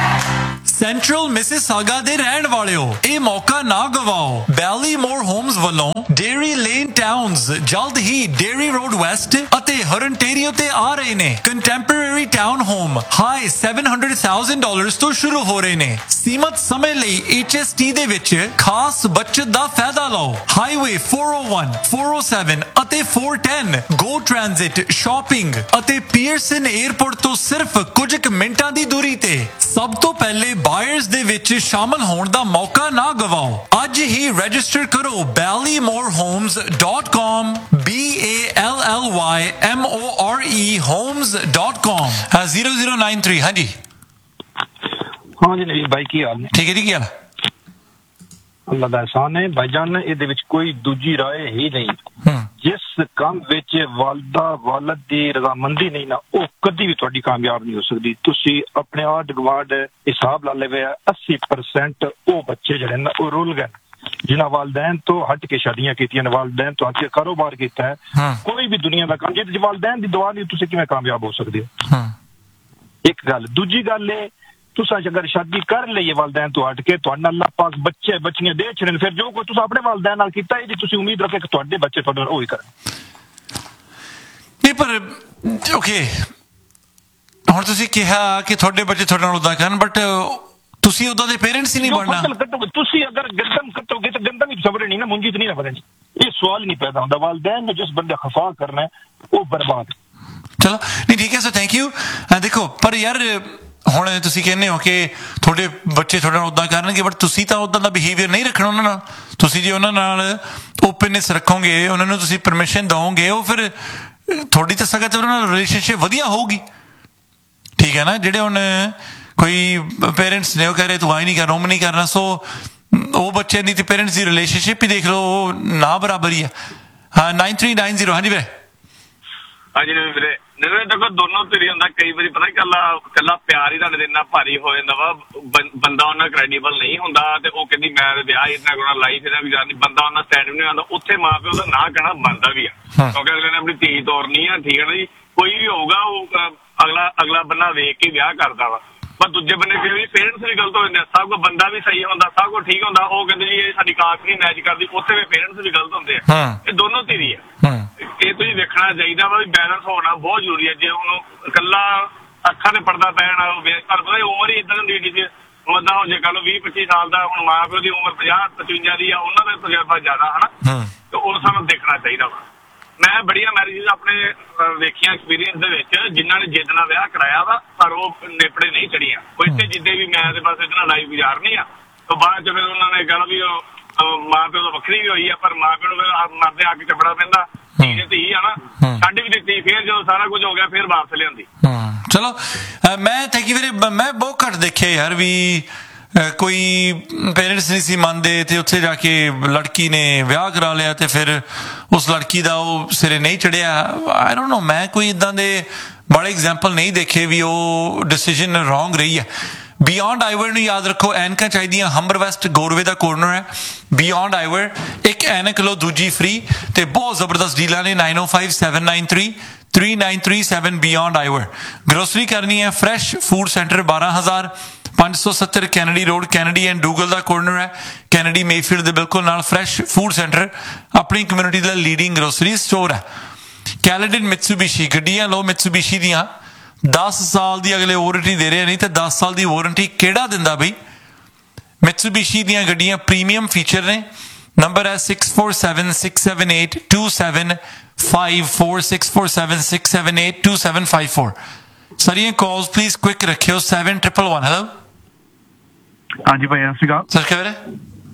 ਸੈਂਟਰਲ ਮਿਸਿਸਾਗਾ ਦੇ ਰਹਿਣ ਵਾਲਿਓ, ਇਹ ਮੌਕਾ ਨਾ ਗਵਾਓ। ਬੈਲੀਮੋਰ ਹੋਮਸ ਵੱਲੋਂ ਡੇਰੀ ਲੇਨ ਟਾਊਨਸ ਜਲਦ ਹੀ ਡੇਰੀ ਰੋਡ ਵੈਸਟ ਅਤੇ ਹਰਨਟੇਰੀਓ ਤੇ ਆ ਰਹੇ ਨੇ। ਕੰਟੈਂਪਰੇਰੀ ਟਾਊਨ ਹੋਮ ਹਾਈ ਸੱਤ ਸੌ ਹਜ਼ਾਰ ਡਾਲਰਸ ਤੋਂ ਸ਼ੁਰੂ ਹੋ ਰਹੇ ਨੇ। ਸੀਮਤ ਸਮੇਂ ਲਈ ਐਚ ਐਸ ਟੀ ਦੇ ਵਿੱਚ ਖਾਸ ਬਚਤ ਦਾ ਫਾਇਦਾ ਲਓ। ਹਾਈਵੇ ਚਾਰ ਸੌ ਇੱਕ, ਚਾਰ ਸੌ ਸੱਤ ਅਤੇ ਚਾਰ ਸੌ ਦਸ ਗੋ ਟ੍ਰਾਂਜ਼ਿਟ, ਸ਼ਾਪਿੰਗ ਅਤੇ ਪੀਅਰਸਨ 에ਅਰਪੋਰਟ ਤੋਂ ਸਿਰਫ ਕੁਝ ਕੁ ਮਿੰਟਾਂ ਦੀ ਦੂਰੀ ਤੇ। ਸਭ ਤੋਂ ਪਹਿਲੇ ਬਾਇਰਸ ਦੇ ਵਿੱਚ ਸ਼ਾਮਲ ਹੋਣ ਦਾ ਮੌਕਾ ਨਾ ਗਵਾਓ। ਅੱਜ ਹੀ ਰਜਿਸਟਰ ਕਰੋ ਬੈਲੀਮੋਰ homes dot com, B A L L Y M O R E homes dot com. Zero zero ਨਾइन three. ਹਾਂਜੀ ਹਾਂ ਜੀ ਨਵੀਨ ਭਾਈ ਕੀ ਹਾਲ ਨੇ? ਠੀਕ ਹੈ ਜੀ, ਕੀ ਹਾਲ? ਅੱਲਾ ਦਾ ਅਹਿਸਾਨ ਹੈ ਭਾਈਜਾਨ, ਇਹਦੇ ਵਿੱਚ ਕੋਈ ਦੂਜੀ ਰਾਏ ਹੀ ਨਹੀਂ। ਜਿਸ ਕੰਮ ਵਿੱਚ ਵਾਲਦਾ ਵਾਲਦ ਦੀ ਰਜ਼ਾਮੰਦੀ ਨਹੀਂ ਨਾ, ਉਹ ਕਦੀ ਵੀ ਤੁਹਾਡੀ ਕਾਮਯਾਬ ਨਹੀਂ ਹੋ ਸਕਦੀ। ਤੁਸੀਂ ਆਪਣੇ ਆਡ ਗਵਾਡ ਹਿਸਾਬ ਲਾ ਲਵੇ, अस्सी परसेंट ਉਹ ਬੱਚੇ ਜਿਹੜੇ ਨਾ ਉਹ ਰੁਲ ਗਏ ਜਿਨ੍ਹਾਂ ਵਾਲदैन ਤੋਂ ਹਟ ਕੇ ਸ਼ਾਦੀਆਂ ਕੀਤੀਆਂ ਨੇ, ਵਾਲदैन ਤੋਂ ਹਟ ਕੇ ਕਾਰੋਬਾਰ ਕੀਤਾ ਹੈ। ਕੋਈ ਵੀ ਦੁਨੀਆ ਦਾ ਕੰਮ ਜੇ ਵਾਲदैन ਦੀ ਦੁਆ ਨਹੀਂ, ਤੁਸੀਂ ਕਿਵੇਂ ਕਾਮਯਾਬ ਹੋ ਸਕਦੇ ਹੋ? ਇੱਕ ਗੱਲ। ਦੂਜੀ ਗੱਲ ਇਹ, तुसा अगर शादी कर लईए वालदैन तो हट के तुहाडे नाल अल्लाह पाक बच्चे बच्चियां दे छड़न, फिर जो कोई तुसा अपने वालदैन नाल कीता है जी तुसी उम्मीद रखे कि तुहाडे बच्चे तुहाडे नाल ओही करन। नहीं पर ओके, हुण तुसी कहा कि तुहाडे बच्चे तुहाडे नाल उदां करन, बट तुसी उदां दे पेरेंट्स ही नहीं बनना। तुसी अगर गंदम कटोगे तो गंदम ही सबरे नहीं ना, मुंजी तो नहीं ना बने। ये सवाल नहीं पैदा होंदा। वालदैन ने जिस बंदे खफा करना है वो बर्बाद। चलो नहीं ठीक है, सो थैंक यू। देखो पर यार ਹੁਣ ਤੁਸੀਂ ਕਹਿੰਦੇ ਹੋ ਕਿ ਤੁਹਾਡੇ ਬੱਚੇ ਤੁਹਾਡੇ ਨਾਲ ਉੱਦਾਂ ਕਰਨਗੇ, ਬਟ ਤੁਸੀਂ ਤਾਂ ਉੱਦਾਂ ਦਾ ਬਿਹੇਵੀਅਰ ਨਹੀਂ ਰੱਖਣਾ ਉਹਨਾਂ ਨਾਲ। ਤੁਸੀਂ ਜੇ ਉਹਨਾਂ ਨਾਲ ਓਪਨਨੈਸ ਰੱਖੋਗੇ, ਉਹਨਾਂ ਨੂੰ ਤੁਸੀਂ ਪਰਮਿਸ਼ਨ ਦਿਓਗੇ, ਉਹ ਫਿਰ ਤੁਹਾਡੀ ਤਾਂ ਸਗਾ ਤੇ ਉਹਨਾਂ ਨਾਲ ਰਿਲੇਸ਼ਨਸ਼ਿਪ ਵਧੀਆ ਹੋਊਗੀ। ਠੀਕ ਹੈ ਨਾ? ਜਿਹੜੇ ਹੁਣ ਕੋਈ ਪੇਰੈਂਟਸ ਨੇ ਉਹ ਕਹਿ ਰਹੇ ਤੂੰ ਆਈ ਨਹੀਂ ਕਰਨਾ, ਉਹ ਨਹੀਂ ਕਰਨਾ, ਸੋ ਉਹ ਬੱਚੇ ਦੀ ਤੇ ਪੇਰੈਂਟਸ ਦੀ ਰਿਲੇਸ਼ਨਸ਼ਿਪ ਹੀ ਦੇਖ ਲਓ, ਉਹ ਨਾ ਬਰਾਬਰ ਹੀ ਆ। ਹਾਂ ਨਾइन थ्री नाइन जीरो। ਹਾਂਜੀ ਵੀਰੇ। ਹਾਂਜੀ ਨਵੇਂ ਵੀਰੇ। ਨਹੀਂ ਦੇਖੋ ਦੋਨੋਂ ਧਿਰ ਹੁੰਦਾ, ਕਈ ਵਾਰੀ ਪਤਾ ਕੱਲਾ ਕੱਲਾ ਪਿਆਰ ਹੀ ਤੁਹਾਡੇ ਦੇ ਇੰਨਾ ਭਾਰੀ ਹੋ ਜਾਂਦਾ ਵਾ, ਬੰਦਾ ਉਹਨਾਂ ਕ੍ਰੈਡੀਬਲ ਨਹੀਂ ਹੁੰਦਾ ਤੇ ਉਹ ਕਹਿੰਦੀ ਮੈਂ ਵਿਆਹ ਇਹਨਾਂ ਕੋਲ ਲਾਈਫ ਇਹਦਾ ਵੀ ਕਰਨੀ, ਬੰਦਾ ਉਹਨਾਂ ਸਟੈਂਡ ਵੀ ਨਹੀਂ ਆਉਂਦਾ। ਉੱਥੇ ਮਾਂ ਪਿਓ ਦਾ ਨਾ ਕਹਿਣਾ ਬਣਦਾ ਵੀ ਆ, ਕਿਉਂਕਿ ਅਗਲੇ ਨੇ ਆਪਣੀ ਧੀ ਤੋਰਨੀ ਆ। ਠੀਕ ਹੈ ਨਾ ਜੀ? ਕੋਈ ਵੀ ਹੋਊਗਾ ਉਹ ਅਗਲਾ ਅਗਲਾ ਬੰਦਾ ਵੇਖ ਕੇ ਵਿਆਹ ਕਰਦਾ ਵਾ, ਪਰ ਦੂਜੇ ਬੰਦੇ ਫਿਰ ਵੀ ਪੇਰੈਂਟਸ ਵੀ ਗਲਤ ਹੋ ਜਾਂਦੇ। ਸਭ ਕੁਝ ਬੰਦਾ ਵੀ ਸਹੀ ਹੁੰਦਾ, ਸਭ ਕੁਝ ਠੀਕ ਹੁੰਦਾ, ਉਹ ਕਹਿੰਦੇ ਜੀ ਇਹ ਸਾਡੀ ਕਾਸਟ ਨਹੀਂ ਮੈਚ ਕਰਦੀ, ਉੱਥੇ ਵੀ ਪੇਰੈਂਟਸ ਵੀ ਗਲਤ ਹੁੰਦੇ ਆ। ਇਹ ਦੋਨੋਂ ਧਿਰੀ ਆ, ਇਹ ਤੁਸੀਂ ਵੇਖਣਾ ਚਾਹੀਦਾ ਵਾ ਵੀ ਬੈਲੈਂਸ ਹੋਣਾ ਬਹੁਤ ਜ਼ਰੂਰੀ ਹੈ। ਜੇ ਹੁਣ ਇਕੱਲਾ ਅੱਖਾਂ ਤੇ ਪਰਦਾ ਪੈਣਾ, ਤੁਹਾਨੂੰ ਪਤਾ ਉਮਰ ਹੀ ਏਦਾਂ ਹੁੰਦੀ ਸੀ। ਬੰਦਾ ਹੁਣ ਜੇ ਕੱਲ ਵੀਹ ਪੱਚੀ ਸਾਲ ਦਾ, ਹੁਣ ਮਾਂ ਪਿਓ ਦੀ ਉਮਰ ਪੰਜਾਹ ਪਚਵੰਜਾ ਦੀ ਆ, ਉਹਨਾਂ ਦਾ ਤਜਰਬਾ ਜ਼ਿਆਦਾ ਹਨਾ, ਤੇ ਉਹ ਸਾਨੂੰ ਦੇਖਣਾ ਚਾਹੀਦਾ ਵਾ। ਮੈਂ ਬੜੀਆਂ ਮੈਰਿਜਿਸ ਆਪਣੇ ਵੇਖੀਆਂ ਐਕਸਪੀਰੀਅੰਸ ਦੇ ਵਿੱਚ, ਜਿਨ੍ਹਾਂ ਨੇ ਜਿੱਦ ਨਾਲ ਵਿਆਹ ਕਰਾਇਆ ਵਾ ਪਰ ਉਹ ਨੇਪੜੇ ਨਹੀਂ ਚੜੀਆਂ। ਕੋਈ ਇੱਥੇ ਜਿੱਦੇ ਵੀ ਮੈਂ ਤੇ ਬਸ ਇਹਦੇ ਨਾਲ ਲਾਈਫ ਗੁਜ਼ਾਰਨੀ ਆ, ਤੇ ਬਾਅਦ ਚ ਫਿਰ ਉਹਨਾਂ ਨੇ ਕਹਿਣਾ ਵੀ ਮਾਂ ਪਿਓ ਤਾਂ ਵੱਖਰੀ ਵੀ ਹੋਈ ਆ, ਪਰ ਮਾਂ ਪਿਓ ਨੂੰ ਫਿਰ ਮਰਦੇ ਆ ਕੇ ਚੱਪੜਾ ਪੈਂਦਾ, ਧੀ ਨੇ ਧੀ ਆ ਨਾ, ਛੱਡ ਵੀ ਦਿੱਤੀ, ਫਿਰ ਜਦੋਂ ਸਾਰਾ ਕੁਝ ਹੋ ਗਿਆ ਫਿਰ ਵਾਪਸ ਲਿਆਂਦੀ। ਚਲੋ ਮੈਂ ਥੈਂਕ ਯੂ ਵੀਰੇ। ਮੈਂ ਬਹੁਤ ਘੱਟ ਦੇਖਿਆ ਯਾਰ ਵੀ ਕੋਈ ਪੇਰੈਂਟਸ ਨਹੀਂ ਸੀ ਮੰਨਦੇ ਤੇ ਉੱਥੇ ਜਾ ਕੇ ਲੜਕੀ ਨੇ ਵਿਆਹ ਕਰਾ ਲਿਆ ਤੇ ਫਿਰ ਉਸ ਲੜਕੀ ਦਾ ਉਹ ਸਿਰੇ ਨਹੀਂ ਚੜਿਆ। ਆਈ ਡੋਂਟ ਨੋ, ਮੈਂ ਕੋਈ ਇੱਦਾਂ ਦੇ ਬੜੇ ਐਗਜ਼ਾਮਪਲ ਨਹੀਂ ਦੇਖੇ ਵੀ ਉਹ ਡਿਸੀਜਨ ਰੋਂਗ ਰਹੀ ਹੈ। ਬਿਯੋਂਡ ਆਈਵਰ ਨੂੰ ਯਾਦ ਰੱਖੋ, ਐਨਕਾਂ ਚਾਹੀਦੀਆਂ। ਹੰਬਰ ਵੈਸਟ ਗੋਰਵੇ ਦਾ ਕੋਰਨਰ ਹੈ, ਬਿਯੋਂਡ ਆਈਵਰ, ਇੱਕ ਐਨਕ ਲਓ ਦੂਜੀ ਫ੍ਰੀ, ਤੇ ਬਹੁਤ ਜ਼ਬਰਦਸਤ ਡੀਲਾਂ ਨੇ। नाइन ओ five seven nine three three nine three seven beyond ਆਈਵਰ। Grocery ਕਰਨੀ ਹੈ, ਫਰੈਸ਼ ਫੂਡ ਸੈਂਟਰ ਬਾਰਾਂ ਹਜ਼ਾਰ ਪੰਜ ਸੌ ਸੱਤਰ Kennedy road, Kennedy and ਡੂਗਲ the corner ਹੈ, ਕੈਨੇਡੀ ਮੇਫੀਲਡ ਦੇ ਬਿਲਕੁਲ ਨਾਲ। ਫਰੈਸ਼ ਫੂਡ ਸੈਂਟਰ ਆਪਣੀ ਕਮਿਊਨਿਟੀ ਦਾ ਲੀਡਿੰਗ ਗਰੋਸਰੀ ਸਟੋਰ ਹੈ। ਕੈਲੇਡਨ ਮਿਤਸੂਬਿਸ਼ੀ ਗੱਡੀਆਂ ਲਓ, ਮਿਤਸੂਬਿਸ਼ੀ ਦੀਆਂ दस साल ਦੀ ਅਗਲੇ ਵਾਰੰਟੀ ਦੇ ਰਹੇ, ਨਹੀਂ ਤੇ दस ਸਾਲ ਦੀ ਵਾਰੰਟੀ ਕਿਹੜਾ ਦਿੰਦਾ ਬਈ? ਮਿਤਸੂਬਿਸ਼ੀ ਦੀਆਂ ਗੱਡੀਆਂ ਪ੍ਰੀਮੀਅਮ ਫੀਚਰ ਨੇ। ਨੰਬਰ ਹੈ six four seven six seven eight to seven five four six four seven six seven eight to seven five four. ਸਾਰੀਆਂ ਕਾਲਸ ਪਲੀਜ਼ ਕੁਇਕ ਰੱਖਿਓ। Seven triple one. ਹੈਲੋ ਹਾਂਜੀ ਭਾਈ, ਸਤਿ ਸ਼੍ਰੀ ਅਕਾਲ। ਸਤਿ ਸ਼੍ਰੀ ਅਕਾਲ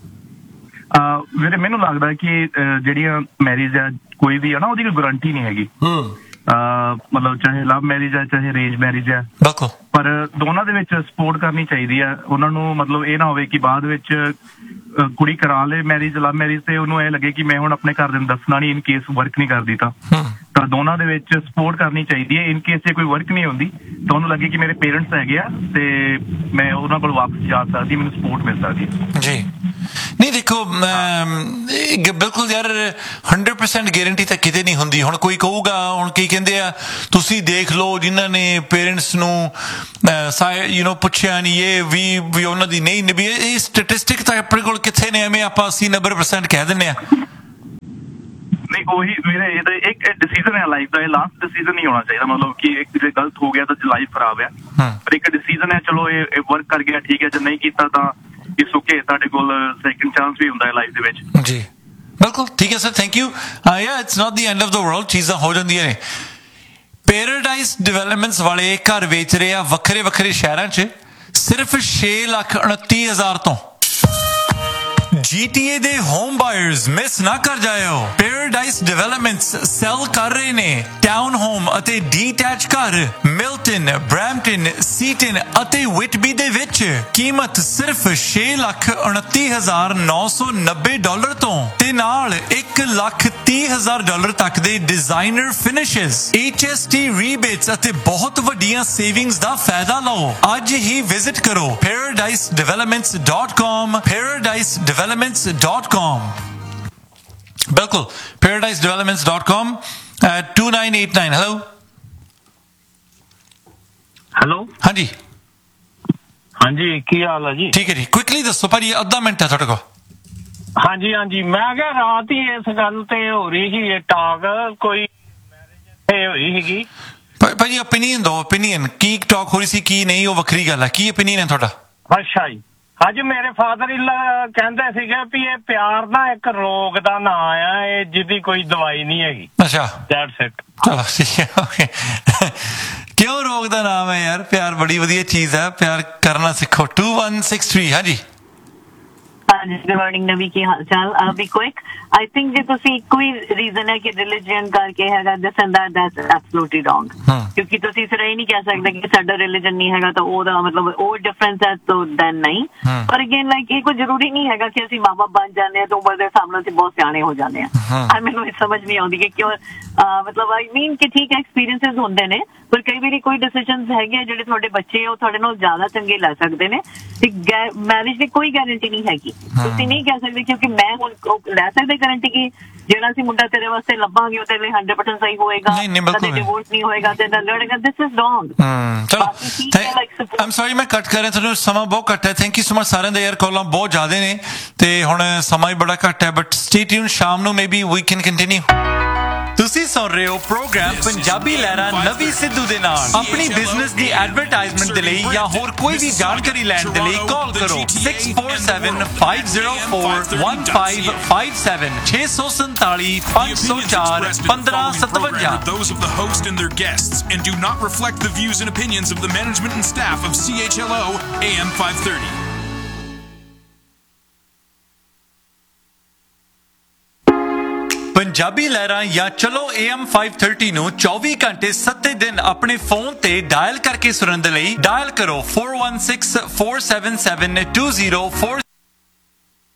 ਵੀਰੇ। ਮੈਨੂੰ ਲੱਗਦਾ ਕਿ ਜਿਹੜੀਆਂ ਮੈਰਿਜ ਆ ਕੋਈ ਵੀ ਆ ਨਾ, ਉਹਦੀ ਕੋਈ ਗਾਰੰਟੀ ਨਹੀਂ ਹੈਗੀ। ਮਤਲਬ ਚਾਹੇ ਲਵ ਮੈਰਿਜ ਹੈ ਚਾਹੇ ਅਰੇਂਜ ਮੈਰਿਜ ਹੈ, ਪਰ ਦੋਨਾਂ ਦੇ ਵਿੱਚ ਸਪੋਰਟ ਕਰਨੀ ਚਾਹੀਦੀ ਹੈ ਉਹਨਾਂ ਨੂੰ। ਮਤਲਬ ਇਹ ਨਾ ਹੋਵੇ ਕਿ ਬਾਅਦ ਵਿੱਚ ਕੁੜੀ ਕਰਾ ਲੇ ਮੈਰਿਜ, ਲਵ ਮੈਰਿਜ, ਤੇ ਉਹਨੂੰ ਇਹ ਲੱਗੇ ਕਿ ਮੈਂ ਹੁਣ ਆਪਣੇ ਘਰ ਦੇ ਨੂੰ ਦੱਸਣਾ ਨਹੀਂ, ਇਨ ਕੇਸ ਵਰਕ ਨਹੀਂ ਕਰਦੀ ਤਾਂ ਤਾਂ ਦੋਨਾਂ ਦੇ ਵਿੱਚ ਸਪੋਰਟ ਕਰਨੀ ਚਾਹੀਦੀ ਹੈ। ਇਨ ਕੇਸ ਜੇ ਕੋਈ ਵਰਕ ਨਹੀਂ ਹੁੰਦੀ ਤਾਂ ਉਹਨੂੰ ਲੱਗੇ ਕਿ ਮੇਰੇ ਪੇਰੈਂਟਸ ਹੈਗੇ ਆ ਤੇ ਮੈਂ ਉਹਨਾਂ ਕੋਲ ਵਾਪਸ ਜਾ ਸਕਦੀ, ਮੈਨੂੰ ਸਪੋਰਟ ਮਿਲ ਸਕਦੀ ਹੈ ਜੀ। ਨਹੀਂ ਦੇਖੋ ਬਿਲਕੁਲ ਯਾਰ हंड्रेड परसेंट ਗਾਰੰਟੀ ਤਾਂ ਕਿਤੇ ਨਹੀਂ ਹੁੰਦੀ। ਹੁਣ ਕੋਈ ਕਹੂਗਾ, ਹੁਣ ਕੀ ਕਹਿੰਦੇ ਆ, ਤੁਸੀਂ ਦੇਖ ਲਓ ਜਿਨ੍ਹਾਂ ਨੇ ਪੇਰੈਂਟਸ ਨੂੰ ਯੂ ਨੋ ਪੁੱਛਿਆ ਨਹੀਂ, ਇਹ ਵੀ ਵੀ ਉਹਨਾਂ ਦੀ ਨਹੀਂ ਨਿਭੀ। ਇਹ ਸਟੈਟਿਸਟਿਕ ਤਾਂ ਆਪਣੇ ਕੋਲ ਕਿੱਥੇ ਨੇ, ਐਵੇਂ ਆਪਾਂ अस्सी नब्बे परसेंट ਕਹਿ ਦਿੰਦੇ ਆ। ਨਹੀਂ ਉਹੀ ਵੀਰੇ, ਇਹ ਇੱਕ ਡਿਸੀਜ਼ਨ ਹੈ ਲਾਈਫ ਦਾ, ਇਹ ਲਾਸਟ ਡਿਸੀਜ਼ਨ ਨਹੀਂ ਹੋਣਾ ਚਾਹੀਦਾ। ਮਤਲਬ ਕਿ ਇੱਕ ਜੇ ਗਲਤ ਹੋ ਗਿਆ ਤਾਂ ਲਾਈਫ ਖਰਾਬ ਹੈ, ਪਰ ਇੱਕ ਡਿਸੀਜ਼ਨ ਹੈ, ਚਲੋ ਇਹ ਵਰਕ ਕਰ ਗਿਆ ਠੀਕ ਹੈ, ਜੇ ਨਹੀਂ ਕੀਤਾ ਤਾਂ ਇਸ ਓਕੇ, ਤੁਹਾਡੇ ਕੋਲ ਸੈਕਿੰਡ ਚਾਂਸ ਵੀ ਹੁੰਦਾ ਹੈ ਲਾਈਫ ਦੇ ਵਿੱਚ। ਜੀ ਬਿਲਕੁਲ ਠੀਕ ਹੈ ਸਰ, ਥੈਂਕ ਯੂ। ਯਾ it's not the end of the world, ਚੀਜ਼ਾਂ ਹੋ ਜਾਂਦੀਆਂ ਨੇ। ਪੈਰਾਡਾਈਜ਼ ਡਿਵੈਲਪਮੈਂਟਸ ਵਾਲੇ ਘਰ ਵੇਚ ਰਹੇ ਆ ਵੱਖਰੇ ਵੱਖਰੇ ਸ਼ਹਿਰਾਂ 'ਚ ਸਿਰਫ ਛੇ ਲੱਖ ਉਨੱਤੀ ਹਜ਼ਾਰ ਤੋਂ। G T A ਦੇ ਹੋਮ ਬਾਇਰਸ ਮਿਸ ਨਾ ਕਰ ਜਾਇਓ। ਪੈਰਾਡਾਈਜ਼ ਡਿਵੈਲਪਮੈਂਟਸ ਸੈਲ ਕਰ ਰਹੇ ਨੇ ਟਾਊਨ ਹੋਮ ਅਤੇ ਡੀਟੈਚ ਘਰ ਮਿਲਟਨ, ਬਰੈਂਪਟਨ, ਸੀਟਨ ਅਤੇ ਵਿਟਬੀ ਦੇ ਵਿੱਚ। ਕੀਮਤ ਸਿਰਫ ਛੇ ਲੱਖ ਉਨੱਤੀ ਹਜ਼ਾਰ ਨੌ ਸੌ ਨੱਬੇ ਡਾਲਰ ਤੋਂ ਤੇ ਨਾਲ ਇੱਕ ਲੱਖ ਤੀਹ ਹਜ਼ਾਰ ਡਾਲਰ ਤੱਕ ਦੇ ਡਿਜ਼ਾਈਨਰ ਫਿਨਿਸ਼ਸ, H S T ਰੀਬੇਟਸ ਅਤੇ ਬਹੁਤ ਵੱਡੀਆਂ ਸੇਵਿੰਗਸ ਦਾ ਫਾਇਦਾ ਲਓ। ਅੱਜ ਹੀ ਵਿਜ਼ਿਟ ਕਰੋ paradise developments dot com, paradise developments dot com। ਬਿਲਕੁਲ paradise developments dot com। two nine eight nine hello hello ਹਾਂਜੀ ਹਾਂਜੀ ਕੀ ਹਾਲ ਹੈ ਜੀ? ਠੀਕ ਹੈ ਜੀ, ਕੁਇਕਲੀ ਦੱਸੋ ਭਾਜੀ, ਅੱਧਾ ਮਿੰਟ ਹੈ ਤੁਹਾਡੇ ਕੋਲ। ਹਾਂਜੀ ਹਾਂਜੀ ਮੈਂ ਕਿਹਾ ਰਾਤ ਹੀ ਇਸ ਗੱਲ ਤੇ ਹੋ ਰਹੀ ਸੀ ਇਹ ਟਾਕ, ਕੋਈ ਮੈਰਿਜ ਹੋਈ ਸੀਗੀ ਭਾਜੀ। ਓਪੀਨੀਅਨ ਦੋ, ਓਪੀਨੀਅਨ ਕੀ ਟਾਕ ਹੋ ਰਹੀ ਸੀ ਕੀ ਨਹੀਂ, ਉਹ ਵੱਖਰੀ ਗੱਲ ਹੈ। ਕੀ ਓਪੀਨੀਅਨ ਹੈ ਤੁਹਾਡਾ? ਅੱਛਾ ਜੀ, ਅੱਜ ਮੇਰੇ ਫਾਦਰ ਇਨ ਕਹਿੰਦੇ ਸੀਗੇ ਵੀ ਇਹ ਪਿਆਰ ਨਾ ਇੱਕ ਰੋਗ ਦਾ ਨਾਂ ਆ, ਇਹ ਜਿਹਦੀ ਕੋਈ ਦਵਾਈ ਨਹੀਂ ਹੈਗੀ। ਅੱਛਾ ਦੈਟਸ ਇਟ। ਚਲੋ ਠੀਕ ਹੈ, ਓਕੇ। ਕਿਉਂ ਰੋਗ ਦਾ ਨਾਮ ਹੈ ਯਾਰ? ਪਿਆਰ ਬੜੀ ਵਧੀਆ ਚੀਜ਼ ਹੈ, ਪਿਆਰ ਕਰਨਾ ਸਿੱਖੋ। ਟੂ ਵਨ ਸਿਕਸ ਥ੍ਰੀ ਹਾਂਜੀ ਹਾਂਜੀ ਗੁੱਡ ਮਾਰਨਿੰਗ ਨਵੀ, ਕੀ ਹਾਲ ਚਾਲ? I B quick. I think ਜੇ ਤੁਸੀਂ ਇੱਕੋ ਹੀ ਰੀਜ਼ਨ ਹੈ ਕਿ ਰਿਲੀਜਨ ਕਰਕੇ ਹੈਗਾ this and that, that's absolutely wrong. ਕਿਉਂਕਿ ਤੁਸੀਂ ਇਸ ਤਰ੍ਹਾਂ ਇਹ ਨਹੀਂ ਕਹਿ ਸਕਦੇ ਕਿ ਸਾਡਾ ਰਿਲੀਜਨ ਨਹੀਂ ਹੈਗਾ ਤਾਂ ਉਹਦਾ ਮਤਲਬ ਉਹ ਡਿਫਰੈਂਸ ਹੈ ਤਾਂ ਦੈਨ ਨਹੀਂ। ਪਰ ਅਗੇਨ ਲਾਈਕ ਇਹ ਕੋਈ ਜ਼ਰੂਰੀ ਨਹੀਂ ਹੈਗਾ ਕਿ ਅਸੀਂ ਮਾਂ ਬਾਪ ਬਣ ਜਾਂਦੇ ਹਾਂ ਤਾਂ ਉਮਰ ਦੇ ਹਿਸਾਬ ਨਾਲ ਅਸੀਂ ਬਹੁਤ ਸਿਆਣੇ ਹੋ ਜਾਂਦੇ ਹਾਂ। ਆ ਮੈਨੂੰ ਇਹ ਸਮਝ ਨਹੀਂ ਆਉਂਦੀ ਕਿ ਕਿਉਂ, ਮਤਲਬ ਆਈ ਮੀਨ ਕਿ ਠੀਕ ਹੈ ਐਕਸਪੀਰੀਅੰਸਿਸ ਹੁੰਦੇ ਨੇ, ਪਰ ਕਈ ਵਾਰੀ ਕੋਈ ਡਿਸੀਜਨਸ ਹੈਗੇ ਜਿਹੜੇ ਤੁਹਾਡੇ ਬੱਚੇ ਉਹ ਤੁਹਾਡੇ ਨਾਲ ਜ਼ਿਆਦਾ ਚੰਗੇ ਲੈ ਸਕਦੇ ਨੇ। ਤੇ ਮੈਰਿਜ ਦੀ ਕੋਈ ਗਾਰੰਟੀ ਨਹੀਂ ਹੈਗੀ, ਤੁਸੀਂ ਨਹੀਂ ਕਹਿ ਸਕਦੇ ਕਿਉਂਕਿ ਮੈਂ ਹੁਣ ਲੈ ਸਕਦੇ ਗਾਰੰਟੀ ਕਿ ਜਿਹੜਾ ਅਸੀਂ ਮੁੰਡਾ ਤੇਰੇ ਵਾਸਤੇ ਲੱਭਾਂਗੇ ਉਹ ਤੇਰੇ ਲਈ ਹੰਡਰਡ ਪਰਸੈਂਟ ਸਹੀ ਹੋਏਗਾ, ਕਦੇ ਡਿਵੋਰਸ ਨਹੀਂ ਹੋਏਗਾ ਤੇ ਨਾ ਲੜੇਗਾ। This is wrong. ਚਲੋ ਆਮ ਸੌਰੀ ਮੈਂ ਕੱਟ ਕਰ ਰਿਹਾ, ਤੁਹਾਨੂੰ ਸਮਾਂ ਬਹੁਤ ਘੱਟ ਹੈ। ਥੈਂਕ ਯੂ ਸੋ ਮਚ ਸਾਰਿਆਂ ਦੇ, ਯਾਰ ਕਾਲਾਂ ਬਹੁਤ ਜ਼ਿਆਦਾ ਨੇ ਤੇ ਹੁਣ ਸਮਾਂ ਹੀ ਬੜਾ ਘੱਟ ਹੈ, ਬਟ ਸਟੇ ਟਿਊਨ, ਸ਼ਾਮ ਨੂੰ ਮੇਬੀ ਵੀ ਕੈਨ ਕੰਟੀਨਿਊ। ਤੁਸੀਂ ਸੁਣ ਰਹੇ ਹੋ ਪ੍ਰੋਗਰਾਮ ਪੰਜਾਬੀ ਲਹਿਰਾਂ ਨਵੀ ਸਿੱਧੂ ਦੇ ਨਾਲ। ਆਪਣੀ ਬਿਜ਼ਨਸ ਦੀ ਐਡਵਰਟਾਈਜ਼ਮੈਂਟ ਦੇ ਲਈ ਜਾਂ ਹੋਰ ਕੋਈ ਵੀ ਜਾਣਕਾਰੀ ਲੈਣ ਦੇ ਲਈ ਕਾਲ ਕਰੋ six four seven five zero four one five five seven ਛੇ ਸੌ ਸੰਤਾਲੀ ਪੰਜ ਸੌ ਚਾਰ ਪੰਦਰਾਂ ਸਤਵੰਜਾ। Those of the host and their guests and do not reflect the views and opinions of the management and staff of C H L O A M five thirty। Punjabi ਲਹਿਰਾਂ ਜਾਂ ਚਲੋ A M five thirty ਨੂੰ ਚੌਵੀ ਘੰਟੇ ਸੱਤੇ ਦਿਨ ਆਪਣੇ phone ਤੇ ਡਾਇਲ ਕਰਕੇ ਸੁਣਨ ਦੇ ਲਈ ਡਾਇਲ ਕਰੋ four one six four seven seven two zero four